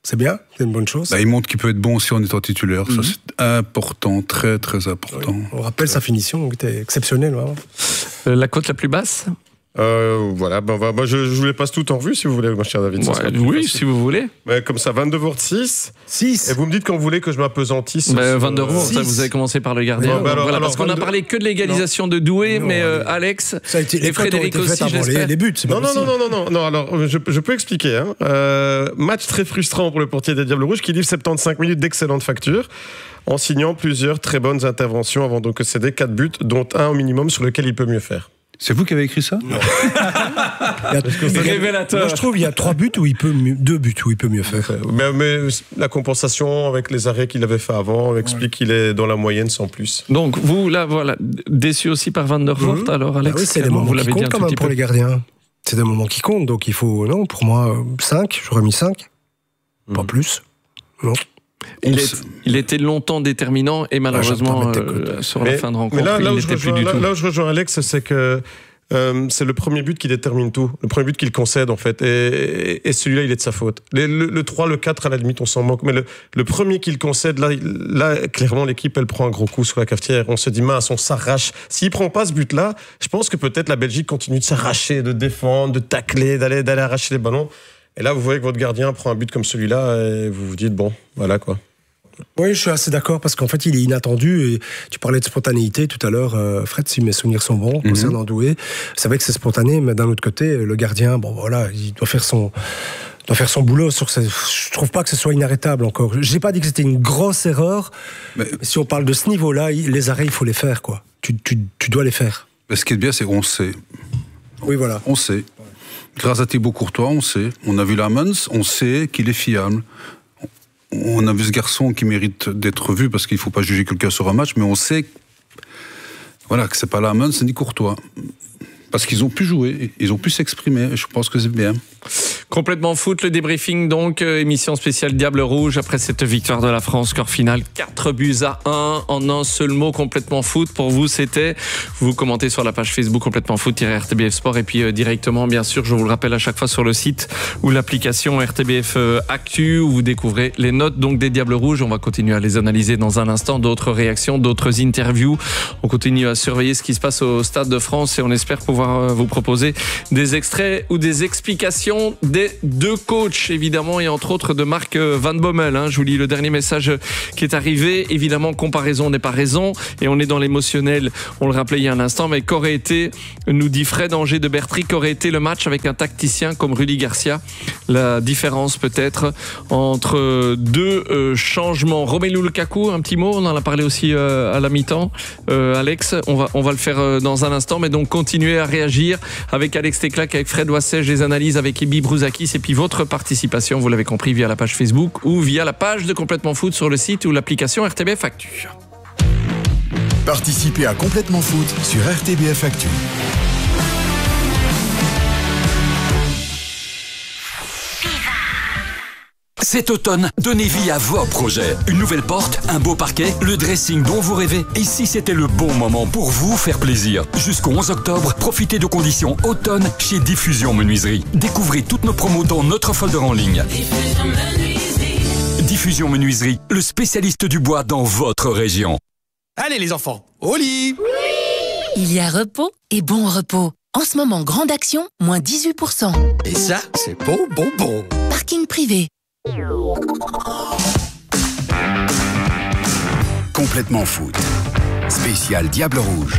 C'est bien, c'est une bonne chose. Bah, il montre qu'il peut être bon aussi en étant titulaire. Mm-hmm. Ça, c'est important, très, très important. Oui. On rappelle sa finition, qui était exceptionnelle. Vraiment. Euh, la cote la plus basse Euh, voilà, ben, ben, ben, je, je vous les passe toutes en revue si vous voulez, mon cher David. Ouais, oui, si vous voulez. Mais comme ça, vingt-deux Wort six. six. Et vous me dites quand vous voulez que je m'appesantisse. Ben, vingt-deux Wort, ça vous avez commencé par le gardien. Ben, alors, voilà, alors, parce qu'on vingt-deux... a parlé que de l'égalisation non. de Doué, non, mais euh, Alex ça a été, les et Frédéric aussi, j'espère. Les, les buts, c'est non, non, non, non, non, non, non, alors je, je peux expliquer. Hein. Euh, match très frustrant pour le portier des Diables Rouges qui livre soixante-quinze minutes d'excellentes factures en signant plusieurs très bonnes interventions avant de concéder quatre buts, dont un au minimum sur lequel il peut mieux faire. C'est vous qui avez écrit ça? Non. il y a, révélateur. Moi, je trouve qu'il y a trois buts où il peut mieux, deux buts où il peut mieux faire. Mais, mais la compensation avec les arrêts qu'il avait fait avant explique ouais. qu'il est dans la moyenne sans plus. Donc vous là voilà déçu aussi par Van der Voort mmh. alors Alex. Ah oui, c'est des moments qui comptent quand même pour les gardiens. C'est des moments qui comptent donc il faut non pour moi cinq, j'aurais mis cinq, mmh. pas plus. Non. Il, est, il était longtemps déterminant et malheureusement ah, euh, sur mais, la fin de rencontre, mais là, là il n'était plus du là, tout. Là où je rejoins Alex, c'est que euh, c'est le premier but qui détermine tout. Le premier but qu'il concède, en fait. Et, et, et celui-là, il est de sa faute. Le, le, le trois, le quatre, à la limite, on s'en moque. Mais le, le premier qu'il concède, là, là, clairement, l'équipe, elle prend un gros coup sur la cafetière. On se dit, mince, on s'arrache. S'il prend pas ce but-là, je pense que peut-être la Belgique continue de s'arracher, de défendre, de tacler, d'aller, d'aller arracher les ballons. Et là, vous voyez que votre gardien prend un but comme celui-là et vous vous dites, bon, voilà, quoi. Oui, je suis assez d'accord parce qu'en fait, il est inattendu. Et tu parlais de spontanéité tout à l'heure, euh, Fred, si mes souvenirs sont bons, mm-hmm. concernant Doué. C'est vrai que c'est spontané, mais d'un autre côté, le gardien, bon voilà, il doit faire son, doit faire son boulot. Sur ces... Je trouve pas que ce soit inarrêtable encore. J'ai pas dit que c'était une grosse erreur, mais si on parle de ce niveau-là, les arrêts, il faut les faire, quoi. Tu, tu, tu dois les faire. Mais ce qui est bien, c'est qu'on sait. Oui, voilà. On sait. Grâce à Thibaut Courtois, on sait. On a vu Lamens, on sait qu'il est fiable. On a vu ce garçon qui mérite d'être vu parce qu'il ne faut pas juger quelqu'un sur un match, mais on sait voilà, que ce n'est pas Lamens ni Courtois. Parce qu'ils ont pu jouer, ils ont pu s'exprimer, et je pense que c'est bien. Complètement foot, le débriefing donc, euh, émission spéciale Diable Rouge après cette victoire de la France, score final quatre buts à un en un seul mot, complètement foot. Pour vous, c'était, vous commentez sur la page Facebook complètement foot-R T B F Sport et puis euh, directement, bien sûr, je vous le rappelle à chaque fois sur le site ou l'application R T B F euh, Actu où vous découvrez les notes donc des Diables Rouges. On va continuer à les analyser dans un instant, d'autres réactions, d'autres interviews. On continue à surveiller ce qui se passe au Stade de France et on espère pouvoir euh, vous proposer des extraits ou des explications des deux coachs, évidemment, et entre autres de Marc Van Bommel. Hein. Je vous lis le dernier message qui est arrivé. Évidemment, comparaison n'est pas raison, et on est dans l'émotionnel, on le rappelait il y a un instant, mais qu'aurait été, nous dit Fred Angers de Bertry, qu'aurait été le match avec un tacticien comme Rudy Garcia? La différence peut-être entre deux euh, changements. Romelu Lukaku, un petit mot, on en a parlé aussi euh, à la mi-temps. Euh, Alex, on va, on va le faire euh, dans un instant, mais donc continuez à réagir avec Alex Teclac, avec Fred Wassège, les analyses avec Ibi Brouzakis, et puis votre participation, vous l'avez compris, via la page Facebook ou via la page de Complètement Foot sur le site ou l'application R T B F Actu. Participez à Complètement Foot sur R T B F Actu. Cet automne, donnez vie à vos projets. Une nouvelle porte, un beau parquet, le dressing dont vous rêvez. Et si c'était le bon moment pour vous faire plaisir? Jusqu'au onze octobre, profitez de conditions automne chez Diffusion Menuiserie. Découvrez toutes nos promos dans notre folder en ligne. Diffusion Menuiserie. Diffusion Menuiserie, le spécialiste du bois dans votre région. Allez les enfants, au lit! Oui! Il y a repos et bon repos. En ce moment, grande action, moins dix-huit pour cent. Et ça, c'est beau, bon, bon. Parking privé. Complètement foot. Spécial Diable Rouge.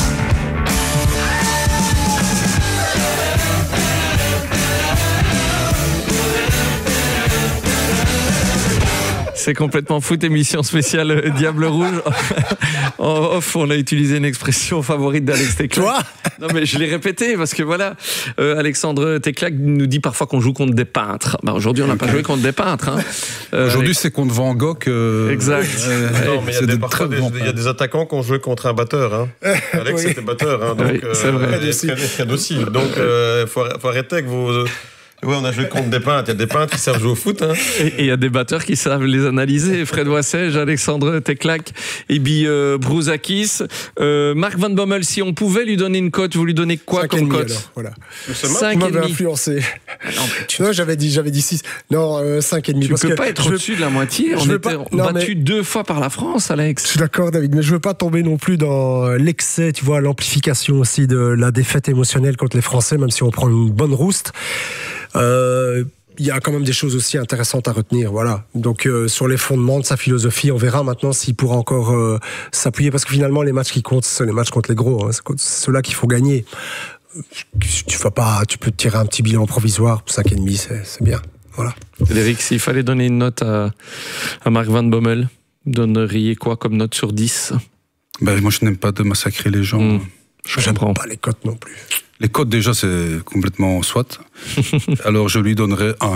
C'est Complètement Foot, émission spéciale Diable Rouge. En off, on a utilisé une expression favorite d'Alex Teclac. Toi ? Non, mais je l'ai répété parce que voilà, euh, Alexandre Teclac nous dit parfois qu'on joue contre des peintres. Bah, aujourd'hui, on n'a pas joué contre des peintres. Hein. Euh, aujourd'hui, avec... c'est contre Van Gogh. Euh, exact. Euh, non, mais il y a des, parfois des, il y a des attaquants qui ont joué contre un batteur. Hein. Alex oui. était batteur. Hein, donc, oui, c'est vrai. Euh, Fred aussi. Donc, il euh, faut, faut arrêter avec vos... Oui, on a joué contre des peintres. Il y a des peintres qui savent jouer au foot. Hein. Et il y a des batteurs qui savent les analyser. Fred Wassège, Alexandre Teclac, Ibi euh, Brouzakis. Euh, Marc Van Bommel, si on pouvait lui donner une cote, vous lui donnez quoi comme cote? Alors, voilà. cinq Vous et m'avez demi. influencé. Non, tu... non j'avais dit, j'avais dit six. Non, euh, cinq et demi. Tu parce peux que pas être au-dessus de la moitié. On était battu mais... deux fois par la France, Alex. Je suis d'accord, David, mais je veux pas tomber non plus dans l'excès, tu vois, l'amplification aussi de la défaite émotionnelle contre les Français, même si on prend une bonne rouste. Euh, il y a quand même des choses aussi intéressantes à retenir, voilà. Donc euh, sur les fondements de sa philosophie, on verra maintenant s'il pourra encore euh, s'appuyer, parce que finalement les matchs qui comptent, c'est les matchs contre les gros, hein, c'est ceux-là qu'il faut gagner. Tu vas pas, tu peux te tirer un petit bilan provisoire, cinq et demi, c'est, c'est bien, voilà. Frédéric, s'il fallait donner une note à, à Marc Van Bommel, donneriez quoi comme note sur dix? Ben, moi, je n'aime pas de massacrer les gens. Mmh, je J'aime comprends pas les cotes non plus. Les cotes, déjà, c'est complètement soit. Alors, je lui donnerais un.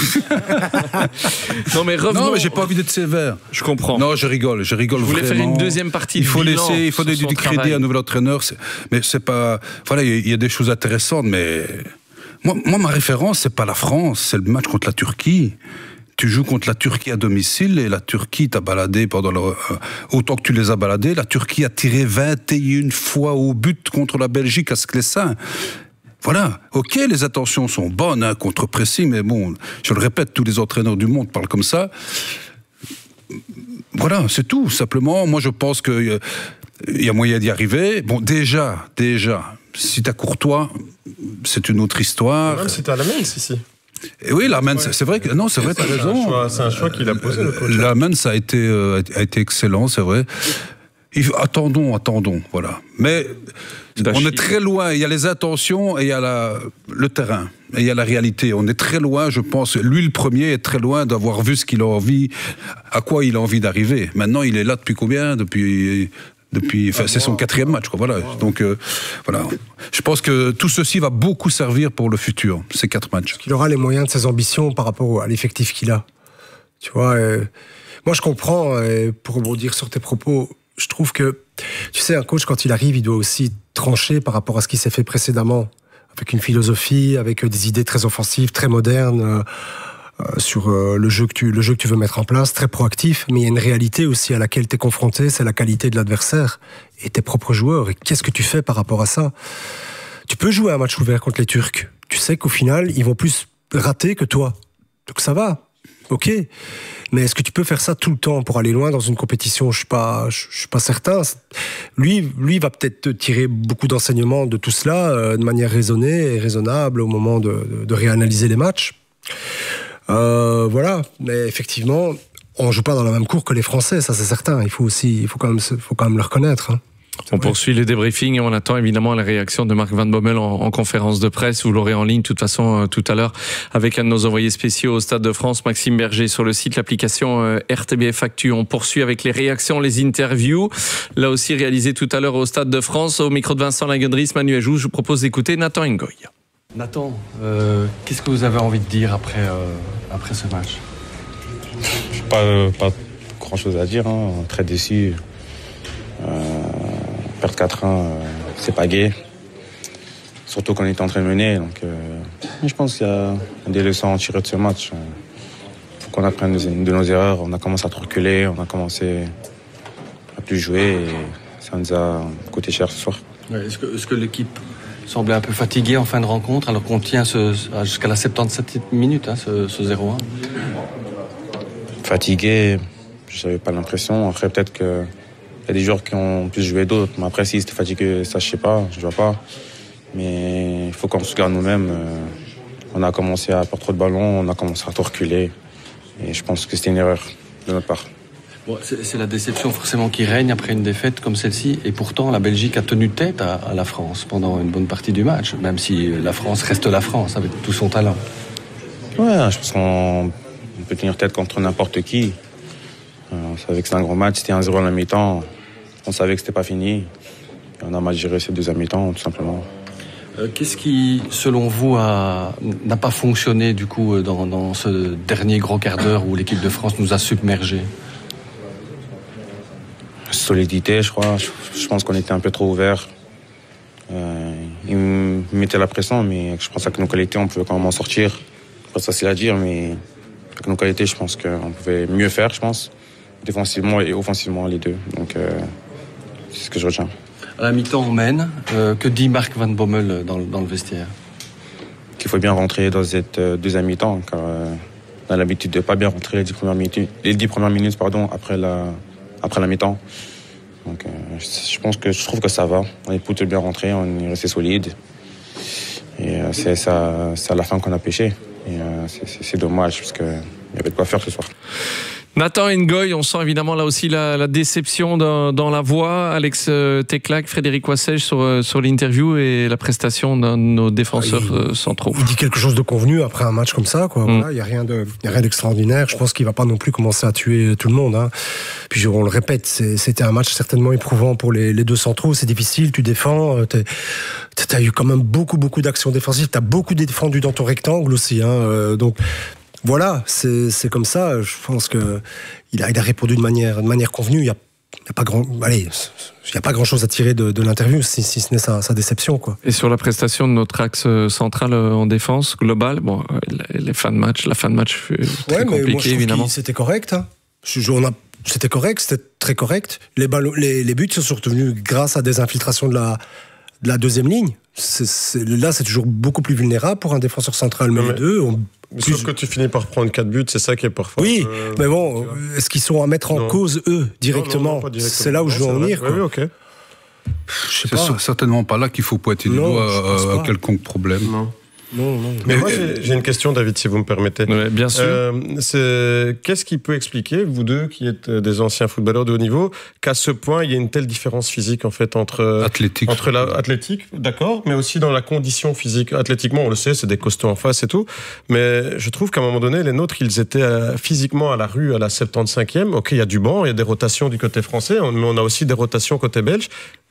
non, mais revenons... Non, mais j'ai pas envie d'être sévère. Je comprends. Non, je rigole, je rigole je voulais vraiment. faire une deuxième partie. Il faut bilan laisser, il faut donner du crédit travail. à un nouvel entraîneur. C'est, mais c'est pas. Voilà, il y, y a des choses intéressantes, mais moi, moi, ma référence, c'est pas la France, c'est le match contre la Turquie. Tu joues contre la Turquie à domicile et la Turquie t'a baladé pendant le, euh, autant que tu les as baladés. La Turquie a tiré vingt et une fois au but contre la Belgique à Sclessin. Voilà, ok, les intentions sont bonnes, hein, contre-pressing, mais bon, je le répète, tous les entraîneurs du monde parlent comme ça. Voilà, c'est tout, simplement. Moi, je pense qu'il euh, y a moyen d'y arriver. Bon, déjà, déjà, si t'as Courtois, c'est une autre histoire. Même si t'as la main, si, si. Et oui, la main, ouais. c'est vrai que non, c'est vrai, t'as raison. Un choix, c'est un choix qu'il a posé. Le coach. La main, ça a été, euh, a été excellent, c'est vrai. Il, attendons, attendons, voilà. Mais on est très loin. Il y a les intentions et il y a la, le terrain. Et il y a la réalité. On est très loin, je pense. Lui, le premier, est très loin d'avoir vu ce qu'il a envie, à quoi il a envie d'arriver. Maintenant, il est là depuis combien? Depuis. Depuis, enfin, c'est son quatrième match, quoi. Voilà. Donc, euh, voilà. Je pense que tout ceci va beaucoup servir pour le futur, ces quatre matchs. Parce qu'il aura les moyens de ses ambitions par rapport à l'effectif qu'il a. Tu vois, euh, moi, je comprends, euh, pour rebondir sur tes propos, je trouve que, tu sais, un coach, quand il arrive, il doit aussi trancher par rapport à ce qui s'est fait précédemment, avec une philosophie, avec des idées très offensives, très modernes, euh, Euh, sur euh, le jeu que tu le jeu que tu veux mettre en place, très proactif, mais il y a une réalité aussi à laquelle tu es confronté, c'est la qualité de l'adversaire et tes propres joueurs. Et qu'est-ce que tu fais par rapport à ça? Tu peux jouer un match ouvert contre les Turcs. Tu sais qu'au final, ils vont plus rater que toi. Donc ça va, ok. Mais est-ce que tu peux faire ça tout le temps pour aller loin dans une compétition? Je suis pas, je, je suis pas certain. Lui, lui va peut-être tirer beaucoup d'enseignements de tout cela euh, de manière raisonnée et raisonnable au moment de, de, de réanalyser les matchs. Euh, voilà, mais effectivement, on joue pas dans la même cour que les Français, ça c'est certain. Il faut aussi, il faut quand même, faut quand même le reconnaître. Hein. On poursuit les débriefings et on attend évidemment la réaction de Marc Van Bommel en, en conférence de presse. Vous l'aurez en ligne de toute façon euh, tout à l'heure avec un de nos envoyés spéciaux au Stade de France, Maxime Berger, sur le site, l'application euh, R T B F Actu. On poursuit avec les réactions, les interviews. Là aussi réalisé tout à l'heure au Stade de France. Au micro de Vincent Laguendris, Manu Ajou, je vous propose d'écouter Nathan Ngoy. Nathan, euh, qu'est-ce que vous avez envie de dire après, euh, après ce match? Pas, euh, pas grand-chose à dire, hein. Très déçu. Euh, perdre quatre un, euh, c'est pas gai. Surtout qu'on était en train de mener. Donc, euh, je pense qu'il y a des leçons à tirer de ce match. Il faut qu'on apprenne de nos erreurs. On a commencé à trop reculer, on a commencé à plus jouer et ça nous a coûté cher ce soir. Ouais, est-ce que, est-ce que l'équipe semblait un peu fatiguée en fin de rencontre alors qu'on tient ce, jusqu'à la soixante-dix-septième minute, hein, ce, ce zéro un? Fatigué, je n'avais pas l'impression. Après, peut-être qu'il y a des joueurs qui ont plus joué d'autres. Mais après, si c'était fatigué, ça, je sais pas, je vois pas. Mais il faut qu'on se garde nous-mêmes. On a commencé à perdre trop de ballons, on a commencé à trop reculer. Et je pense que c'était une erreur de notre part. Bon, c'est, c'est la déception forcément qui règne après une défaite comme celle-ci. Et pourtant, la Belgique a tenu tête à, à la France pendant une bonne partie du match, même si la France reste la France avec tout son talent. Ouais, je pense qu'on peut tenir tête contre n'importe qui. On savait que c'était un gros match, c'était un zéro à la mi-temps. On savait que c'était pas fini. Et on a mal géré cette deuxième mi-temps, tout simplement. Euh, qu'est-ce qui, selon vous, a, n'a pas fonctionné du coup dans, dans ce dernier gros quart d'heure où l'équipe de France nous a submergés? Solidité, je crois. Je, je pense qu'on était un peu trop ouverts. Euh, ils mettaient la pression, mais je pense que nos qualités, on pouvait quand même en sortir. pas facile à dire, mais avec nos qualités, je pense qu'on pouvait mieux faire, je pense, défensivement et offensivement les deux. Donc euh, c'est ce que je retiens. À la mi-temps, on mène. Euh, que dit Marc Van Bommel dans, dans le vestiaire? Qu'il faut bien rentrer dans cette euh, deuxième mi-temps, car euh, on a l'habitude de ne pas bien rentrer les dix premières minutes, les dix premières minutes pardon, après la, après la mi-temps. Donc euh, je pense que je trouve que ça va. On est plutôt bien rentré, on est resté solide. Et euh, c'est, ça, c'est à la fin qu'on a pêché. Et euh, c'est, c'est, c'est dommage parce qu'il y avait de quoi faire ce soir. Nathan Ngoy, on sent évidemment là aussi la, la déception dans, dans la voix. Alex Teclac, Frédéric Wassège sur, sur l'interview et la prestation d'un de nos défenseurs il, centraux. Il dit quelque chose de convenu après un match comme ça, quoi. Mm. Voilà, il n'y a rien de, il y a rien d'extraordinaire. Je pense qu'il ne va pas non plus commencer à tuer tout le monde, hein. Puis on le répète, c'est, c'était un match certainement éprouvant pour les, les deux centraux. C'est difficile, tu défends. Tu as eu quand même beaucoup, beaucoup d'actions défensives. Tu as beaucoup défendu dans ton rectangle aussi, hein. Euh, donc, voilà, c'est, c'est comme ça. Je pense que il a, il a répondu de manière, de manière convenue. Il y a, il y a pas grand, allez, il y a pas grand chose à tirer de, de l'interview, si, si ce n'est sa, sa déception, quoi. Et sur la prestation de notre axe central en défense globale, bon, les fins de match, la fin de match fut très ouais, compliquée, mais moi, je évidemment. Que c'était correct. Hein. Je, je, on a, c'était correct, c'était très correct. Les, ballons, les, les buts sont revenus grâce à des infiltrations de la, de la deuxième ligne. C'est, c'est, là, c'est toujours beaucoup plus vulnérable pour un défenseur central, mais, mais les deux ont. Plus... Sauf que tu finis par prendre quatre buts, c'est ça qui est parfois. Oui, euh, mais bon, est-ce qu'ils sont à mettre en non. cause, eux, directement, non, non, directement. C'est là où non, je veux en venir. Oui, oui, ok. Je sais pas. C'est certainement pas là qu'il faut pointer du doigt à, à quelconque problème. Non. Non, non. Mais moi, j'ai, j'ai une question, David, si vous me permettez. Ouais, bien sûr. Euh, c'est, qu'est-ce qui peut expliquer, vous deux, qui êtes des anciens footballeurs de haut niveau, qu'à ce point, il y a une telle différence physique, en fait, entre... Athlétique. Entre la, athlétique, d'accord, mais aussi dans la condition physique. Athlétiquement, on le sait, c'est des costauds en face et tout. Mais je trouve qu'à un moment donné, les nôtres, ils étaient à, physiquement à la rue à la soixante-quinzième. Ok, il y a du banc, il y a des rotations du côté français, mais on a aussi des rotations côté belge.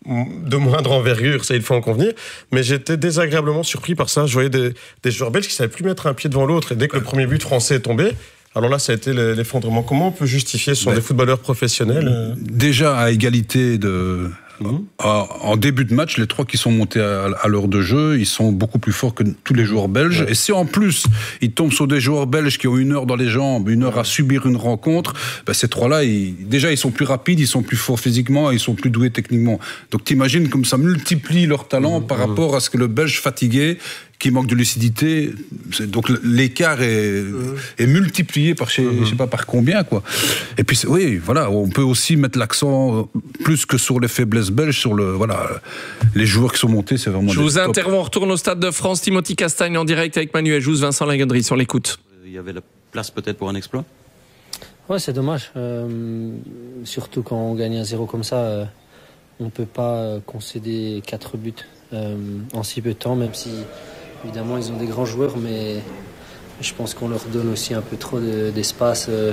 De moindre envergure, ça il faut en convenir, mais j'étais désagréablement surpris par ça. Je voyais des, des joueurs belges qui ne savaient plus mettre un pied devant l'autre, et dès que le premier but français est tombé, alors là ça a été l'effondrement. Comment on peut justifier, ce sont ben, des footballeurs professionnels? Déjà à égalité de... Mmh. En début de match, les trois qui sont montés à, à l'heure de jeu, ils sont beaucoup plus forts que tous les joueurs belges. Ouais. Et si en plus ils tombent sur des joueurs belges qui ont une heure dans les jambes, une heure à subir une rencontre, ben ces trois-là, ils, déjà ils sont plus rapides, ils sont plus forts physiquement, ils sont plus doués techniquement. Donc t'imagines comme ça multiplie leur talent mmh. par rapport à ce que le Belge fatigué, qui manque de lucidité, donc l'écart est, mmh. est multiplié par je sais, mmh. je sais pas par combien, quoi. Et puis oui, voilà, on peut aussi mettre l'accent plus que sur les faiblesses belges, sur le voilà, les joueurs qui sont montés, c'est vraiment. Je vous interromps, on retourne au Stade de France. Timothy Castagne en direct avec Manuel Jousse, Vincent Lagendry sur l'écoute. Il y avait la place peut-être pour un exploit. Ouais, c'est dommage, euh, surtout quand on gagne un zéro comme ça, euh, on peut pas concéder quatre buts euh, en si peu de temps, même si. Évidemment, ils ont des grands joueurs, mais je pense qu'on leur donne aussi un peu trop de, d'espace. Euh,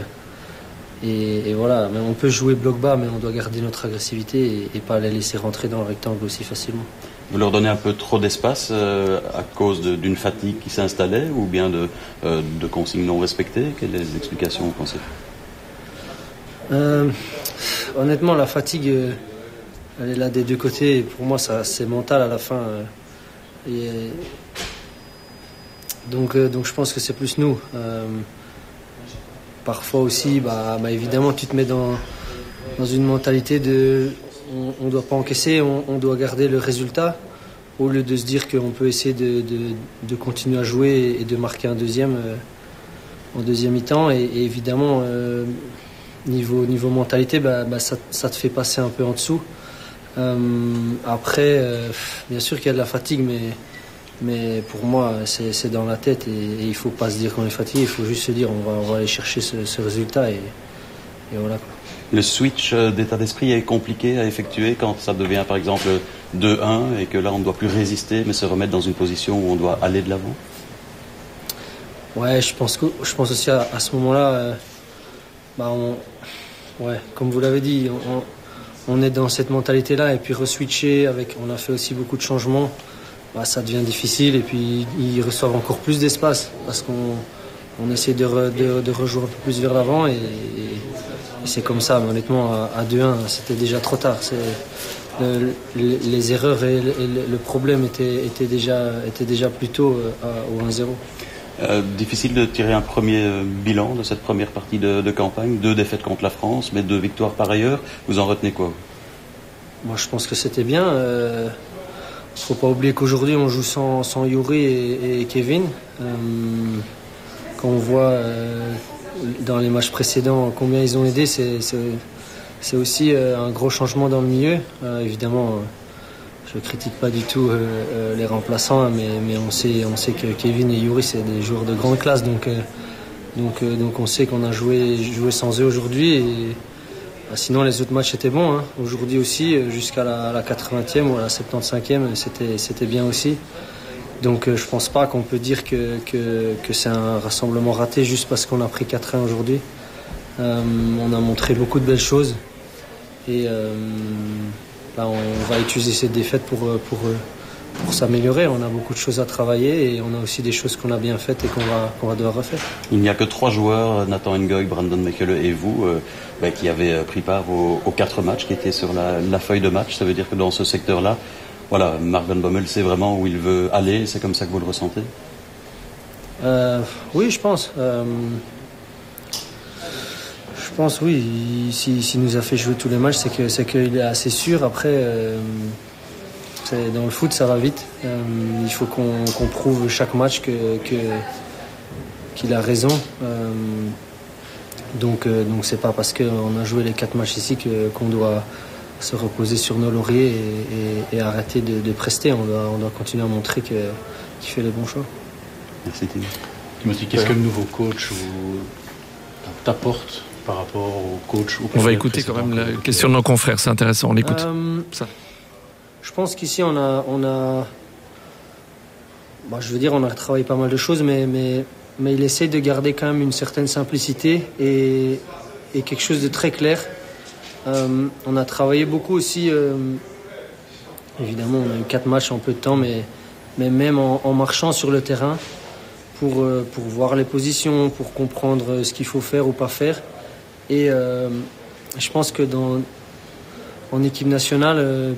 et, et voilà, mais on peut jouer bloc bas, mais on doit garder notre agressivité et, et pas les laisser rentrer dans le rectangle aussi facilement. Vous leur donnez un peu trop d'espace euh, à cause de, d'une fatigue qui s'installait ou bien de, euh, de consignes non respectées? Quelles les explications, vous pensez? euh, Honnêtement, la fatigue, euh, elle est là des deux côtés. Et pour moi, ça, c'est mental à la fin. Euh, et, Donc, euh, donc je pense que c'est plus nous. Euh, parfois aussi, bah, bah, évidemment, tu te mets dans, dans une mentalité de on ne doit pas encaisser, on, on doit garder le résultat, au lieu de se dire qu'on peut essayer de, de, de continuer à jouer et de marquer un deuxième euh, en deuxième mi-temps. Et, et évidemment, euh, niveau, niveau mentalité, bah, bah, ça, ça te fait passer un peu en dessous. Euh, après, euh, bien sûr qu'il y a de la fatigue, mais... Mais pour moi, c'est, c'est dans la tête et, et il ne faut pas se dire qu'on est fatigué, il faut juste se dire on va, on va aller chercher ce, ce résultat et, et voilà. Le switch d'état d'esprit est compliqué à effectuer quand ça devient par exemple deux un et que là on ne doit plus résister mais se remettre dans une position où on doit aller de l'avant? Ouais, je pense, que, je pense aussi à, à ce moment-là, euh, bah on, ouais, comme vous l'avez dit, on, on est dans cette mentalité-là et puis re-switcher, avec, on a fait aussi beaucoup de changements. Bah, ça devient difficile et puis ils reçoivent encore plus d'espace parce qu'on on essaie de, re, de, de rejouer un peu plus vers l'avant et, et, et c'est comme ça. Mais honnêtement, à, à deux un, c'était déjà trop tard. C'est, le, les, les erreurs et le, et le problème étaient, étaient, déjà, étaient déjà plus tôt à, au un zéro. Euh, difficile de tirer un premier bilan de cette première partie de, de campagne. Deux défaites contre la France, mais deux victoires par ailleurs. Vous en retenez quoi? Moi, je pense que c'était bien. Il euh, ne faut pas oublier qu'aujourd'hui, on joue sans, sans Youri et, et Kevin. Euh, quand on voit euh, dans les matchs précédents combien ils ont aidé, c'est, c'est, c'est aussi euh, un gros changement dans le milieu. Euh, évidemment, euh, je ne critique pas du tout euh, euh, les remplaçants, mais, mais on, sait, on sait que Kevin et Youri, c'est des joueurs de grande classe. Donc, euh, donc, euh, donc on sait qu'on a joué, joué sans eux aujourd'hui. Et, bah, sinon, les autres matchs étaient bons. Hein. Aujourd'hui aussi, jusqu'à la, la quatre-vingtième ou la soixante-quinzième, c'était, c'était bien aussi. Donc euh, je ne pense pas qu'on peut dire que, que, que c'est un rassemblement raté juste parce qu'on a pris quatre un aujourd'hui. Euh, on a montré beaucoup de belles choses et euh, là, on va utiliser cette défaite pour, pour, pour s'améliorer. On a beaucoup de choses à travailler et on a aussi des choses qu'on a bien faites et qu'on va, qu'on va devoir refaire. Il n'y a que trois joueurs, Nathan Ngoy, Brandon Mekele et vous, euh, bah, qui avez pris part aux, aux quatre matchs qui étaient sur la, la feuille de match. Ça veut dire que dans ce secteur-là, voilà, Mark Van Bommel sait vraiment où il veut aller, c'est comme ça que vous le ressentez? euh, Oui, je pense. Euh, je pense, oui. S'il si nous a fait jouer tous les matchs, c'est, que, c'est qu'il est assez sûr. Après, euh, c'est, dans le foot, ça va vite. Euh, il faut qu'on, qu'on prouve chaque match que, que, qu'il a raison. Euh, donc, euh, donc, c'est pas parce qu'on a joué les quatre matchs ici que, qu'on doit se reposer sur nos lauriers et, et, et arrêter de, de prester. On doit, on doit continuer à montrer que, qu'il fait les bons choix. Merci Tim. Timothy, qu'est-ce que le nouveau coach vous t'apporte par rapport au coach au On va écouter quand même la question de nos confrères, c'est intéressant, on l'écoute. Euh, Ça. Je pense qu'ici on a, on a bah, je veux dire, on a travaillé pas mal de choses, mais, mais, mais il essaie de garder quand même une certaine simplicité et, et quelque chose de très clair. Euh, on a travaillé beaucoup aussi, euh, évidemment on a eu quatre matchs en peu de temps, mais, mais même en, en marchant sur le terrain pour, euh, pour voir les positions, pour comprendre ce qu'il faut faire ou pas faire. Et euh, je pense que dans, en équipe nationale, euh,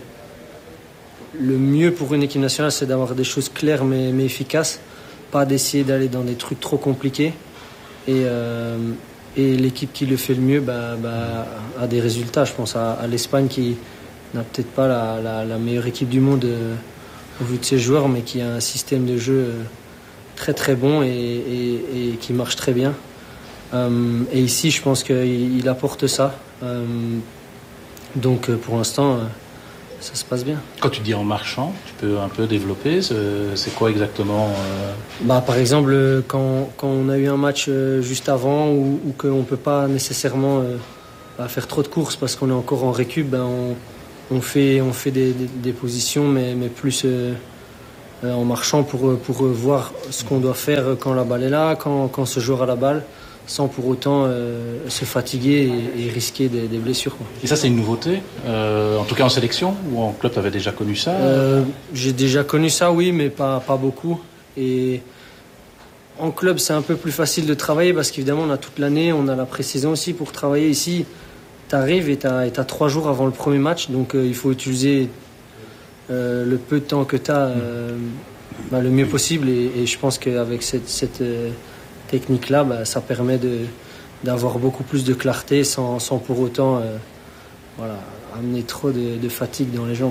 le mieux pour une équipe nationale, c'est d'avoir des choses claires mais, mais efficaces, pas d'essayer d'aller dans des trucs trop compliqués. Et, euh, et l'équipe qui le fait le mieux bah, bah, a des résultats. Je pense à, à l'Espagne qui n'a peut-être pas la, la, la meilleure équipe du monde euh, au vu de ses joueurs, mais qui a un système de jeu euh, très très bon et, et, et qui marche très bien. Euh, et ici, je pense qu'il il apporte ça. Euh, donc pour l'instant, euh, ça se passe bien. Quand tu dis en marchant, tu peux un peu développer, c'est quoi exactement euh... bah, Par exemple, quand, quand on a eu un match juste avant ou, ou qu'on ne peut pas nécessairement euh, bah, faire trop de courses parce qu'on est encore en récup, bah, on, on fait, on fait des, des, des positions, mais, mais plus euh, euh, en marchant pour, pour voir ce qu'on doit faire quand la balle est là, quand, quand ce joueur a la balle, sans pour autant euh, se fatiguer et, et risquer des, des blessures, quoi. Et ça, c'est une nouveauté, euh, en tout cas en sélection, ou en club, tu avais déjà connu ça? euh, J'ai déjà connu ça, oui, mais pas, pas beaucoup. Et en club, c'est un peu plus facile de travailler parce qu'évidemment, on a toute l'année, on a la pré-saison aussi pour travailler. Ici, tu arrives et tu as trois jours avant le premier match, donc euh, il faut utiliser euh, le peu de temps que tu as euh, bah, le mieux possible. Et, et je pense qu'avec cette... cette euh, technique-là, bah, ça permet de, d'avoir beaucoup plus de clarté sans, sans pour autant euh, voilà, amener trop de, de fatigue dans les jambes.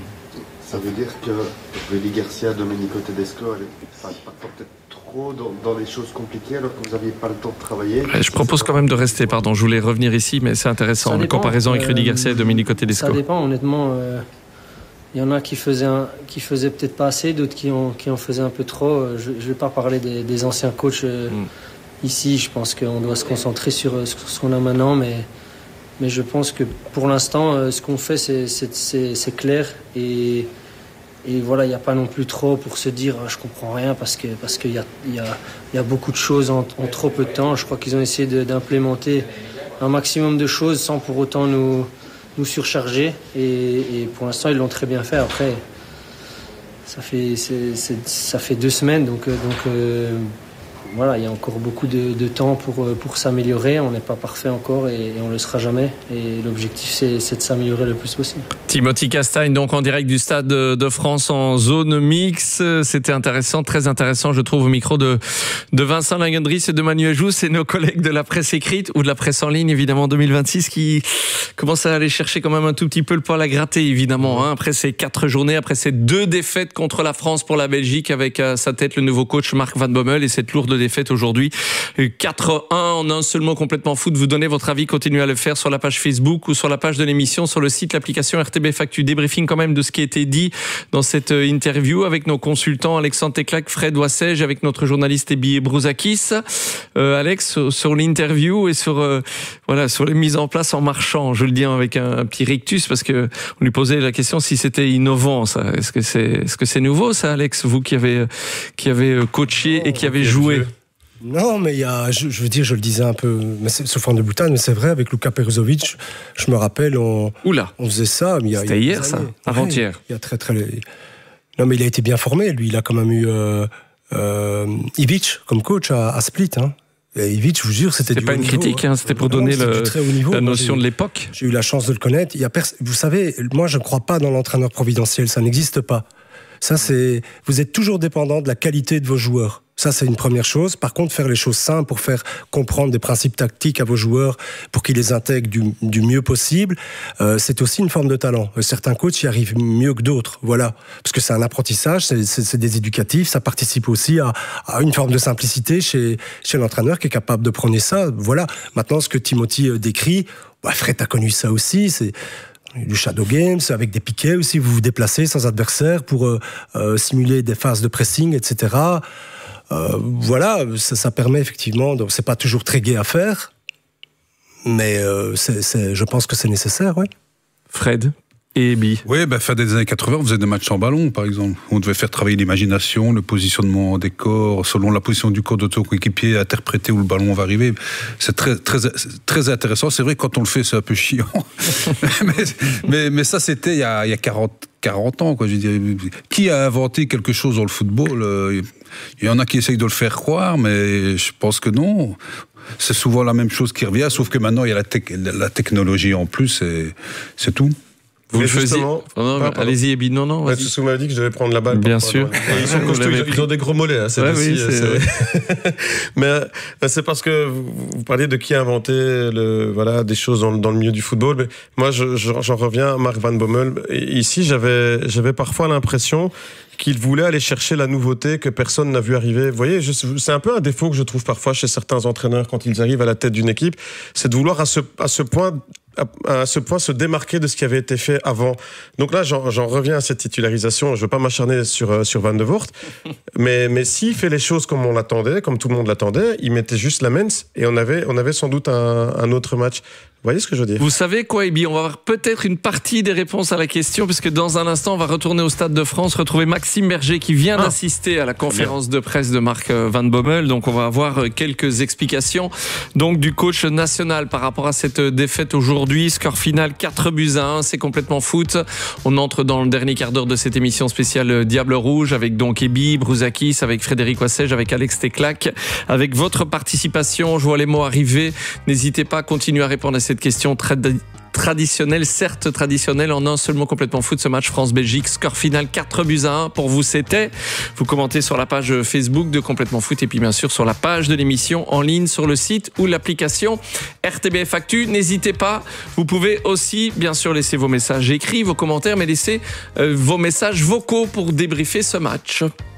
Ça veut dire que Rudy Garcia, Domenico Tedesco, ça parfois peut-être trop dans, dans les choses compliquées alors que vous n'aviez pas le temps de travailler. Je propose quand même de rester, pardon, je voulais revenir ici, mais c'est intéressant, la comparaison avec Rudy Garcia et Domenico Tedesco. Ça dépend, honnêtement. Euh, Il y en a qui faisaient, un, qui faisaient peut-être pas assez, d'autres qui en, qui en faisaient un peu trop. Je ne vais pas parler des, des anciens coachs euh, mm. ici. Je pense qu'on doit se concentrer sur, sur ce qu'on a maintenant. Mais, mais je pense que pour l'instant, euh, ce qu'on fait, c'est, c'est, c'est, c'est clair. Et, et voilà, il n'y a pas non plus trop pour se dire « je comprends rien » parce que, parce qu'il y a, y a, y a beaucoup de choses en, en trop peu de temps. Je crois qu'ils ont essayé de, d'implémenter un maximum de choses sans pour autant nous... nous surcharger et, et pour l'instant ils l'ont très bien fait. Après ça fait, c'est, c'est, ça fait deux semaines donc, donc euh, voilà, il y a encore beaucoup de, de temps pour, pour s'améliorer. On n'est pas parfait encore et, et on ne le sera jamais. Et l'objectif, c'est, c'est de s'améliorer le plus possible. Timothy Castagne, donc en direct du Stade de France en zone mixte. C'était intéressant, très intéressant, je trouve, au micro de, de Vincent Lagendries et de Manuel Jousse. C'est nos collègues de la presse écrite ou de la presse en ligne, évidemment, deux mille vingt-six, qui commencent à aller chercher quand même un tout petit peu le poil à gratter, évidemment. Hein, après ces quatre journées, après ces deux défaites contre la France pour la Belgique, avec à sa tête le nouveau coach Mark Van Bommel et cette lourde défaite aujourd'hui. quatre un en un seul mot, complètement foot. Vous donnez votre avis, continuez à le faire sur la page Facebook ou sur la page de l'émission, sur le site, l'application R T B F Actu. Débriefing quand même de ce qui a été dit dans cette interview avec nos consultants Alexandre Teclac, Fred Wassège, avec notre journaliste Ebi Brouzakis. Euh, Alex, sur l'interview et sur euh, voilà sur les mises en place en marchant, je le dis avec un, un petit rictus parce que on lui posait la question si c'était innovant. Ça, est-ce que c'est est-ce que c'est nouveau ça, Alex, vous qui avez qui avez coaché et qui avez joué? Non, mais il y a, je, je veux dire, je le disais un peu, mais c'est, sous forme de boutade, mais c'est vrai, avec Luka Peruzovic, je me rappelle, on, Oula. on faisait ça. Mais il y a, C'était il y a hier, ça, avant-hier. Ouais, il y a très, très. Non, mais il a été bien formé, lui. Il a quand même eu euh, euh, Ivic comme coach à, à Split. Hein. Et Ivic, je vous jure, c'était, c'était du pas haut une niveau, critique, hein. hein, c'était pour non, donner c'était le, du très haut niveau. la notion moi, de l'époque. J'ai eu la chance de le connaître. Il y a pers- vous savez, moi, je ne crois pas dans l'entraîneur providentiel. Ça n'existe pas. Ça, c'est. Vous êtes toujours dépendant de la qualité de vos joueurs. Ça, c'est une première chose. Par contre, faire les choses simples pour faire comprendre des principes tactiques à vos joueurs, pour qu'ils les intègrent du, du mieux possible, euh, c'est aussi une forme de talent. Certains coachs y arrivent mieux que d'autres. Voilà. Parce que c'est un apprentissage, c'est, c'est, c'est des éducatifs, ça participe aussi à, à une forme de simplicité chez, chez l'entraîneur qui est capable de prôner ça. Voilà. Maintenant, ce que Timothy décrit, bah, Fred a connu ça aussi, c'est du shadow games, avec des piquets aussi, vous vous déplacez sans adversaire pour euh, euh, simuler des phases de pressing, et cetera. Euh, voilà, ça, ça permet effectivement, donc c'est pas toujours très gai à faire, mais euh, c'est, c'est, je pense que c'est nécessaire, oui. Fred et Ebi. Oui, ben, fin des années quatre-vingts, on faisait des matchs en ballon, par exemple. On devait faire travailler l'imagination, le positionnement des corps, selon la position du corps de ton coéquipier, interpréter où le ballon va arriver. C'est très, très, très intéressant. C'est vrai que quand on le fait, c'est un peu chiant. mais, mais, mais ça, c'était il y a, il y a quarante, quarante ans, quoi. Je veux dire, qui a inventé quelque chose dans le football? Il y en a qui essayent de le faire croire, mais je pense que non. C'est souvent la même chose qui revient, sauf que maintenant, il y a la, te- la technologie en plus, et c'est tout. Vous le faisiez. Oh non, ah, allez-y, Ebi. Non, non. Ouais, vous m'avez dit que je devais prendre la balle. Bien sûr. Ils, sont costauds, ils, ils ont des gros mollets. Hein, c'est ouais, aussi, oui, c'est... Mais c'est parce que vous, vous parliez de qui a inventé le, voilà, des choses dans, dans le milieu du football. Mais moi, je, je, j'en reviens à Mark Van Bommel. Et ici, j'avais, j'avais parfois l'impression qu'il voulait aller chercher la nouveauté que personne n'a vu arriver. Vous voyez, je, c'est un peu un défaut que je trouve parfois chez certains entraîneurs quand ils arrivent à la tête d'une équipe, c'est de vouloir à ce, à ce point... à ce point se démarquer de ce qui avait été fait avant. Donc là, j'en, j'en reviens à cette titularisation. Je ne veux pas m'acharner sur, sur Van de Voort, mais, mais s'il fait les choses comme on l'attendait, comme tout le monde l'attendait, il mettait juste la Mens et on avait, on avait sans doute un, un autre match. Vous voyez ce que je veux dire? Vous savez quoi, Ebi? On va avoir peut-être une partie des réponses à la question, puisque dans un instant, on va retourner au Stade de France, retrouver Maxime Berger qui vient ah. d'assister à la conférence de presse de Mark Van Bommel. Donc, on va avoir quelques explications donc du coach national par rapport à cette défaite aujourd'hui. Score final quatre buts à un, c'est complètement foot. On entre dans le dernier quart d'heure de cette émission spéciale Diable Rouge avec donc Ebi Brouzakis, avec Frédéric Wassège, avec Alex Teclac, avec votre participation. Je vois les mots arriver. N'hésitez pas à continuer à répondre à cette question trad- traditionnelle, certes traditionnelle, en un seul mot complètement foot, ce match France-Belgique, score final quatre buts à un. Pour vous, c'était. Vous commentez sur la page Facebook de Complètement Foot et puis bien sûr sur la page de l'émission en ligne sur le site ou l'application R T B F Actu. N'hésitez pas, vous pouvez aussi bien sûr laisser vos messages écrits, vos commentaires, mais laissez euh, vos messages vocaux pour débriefer ce match.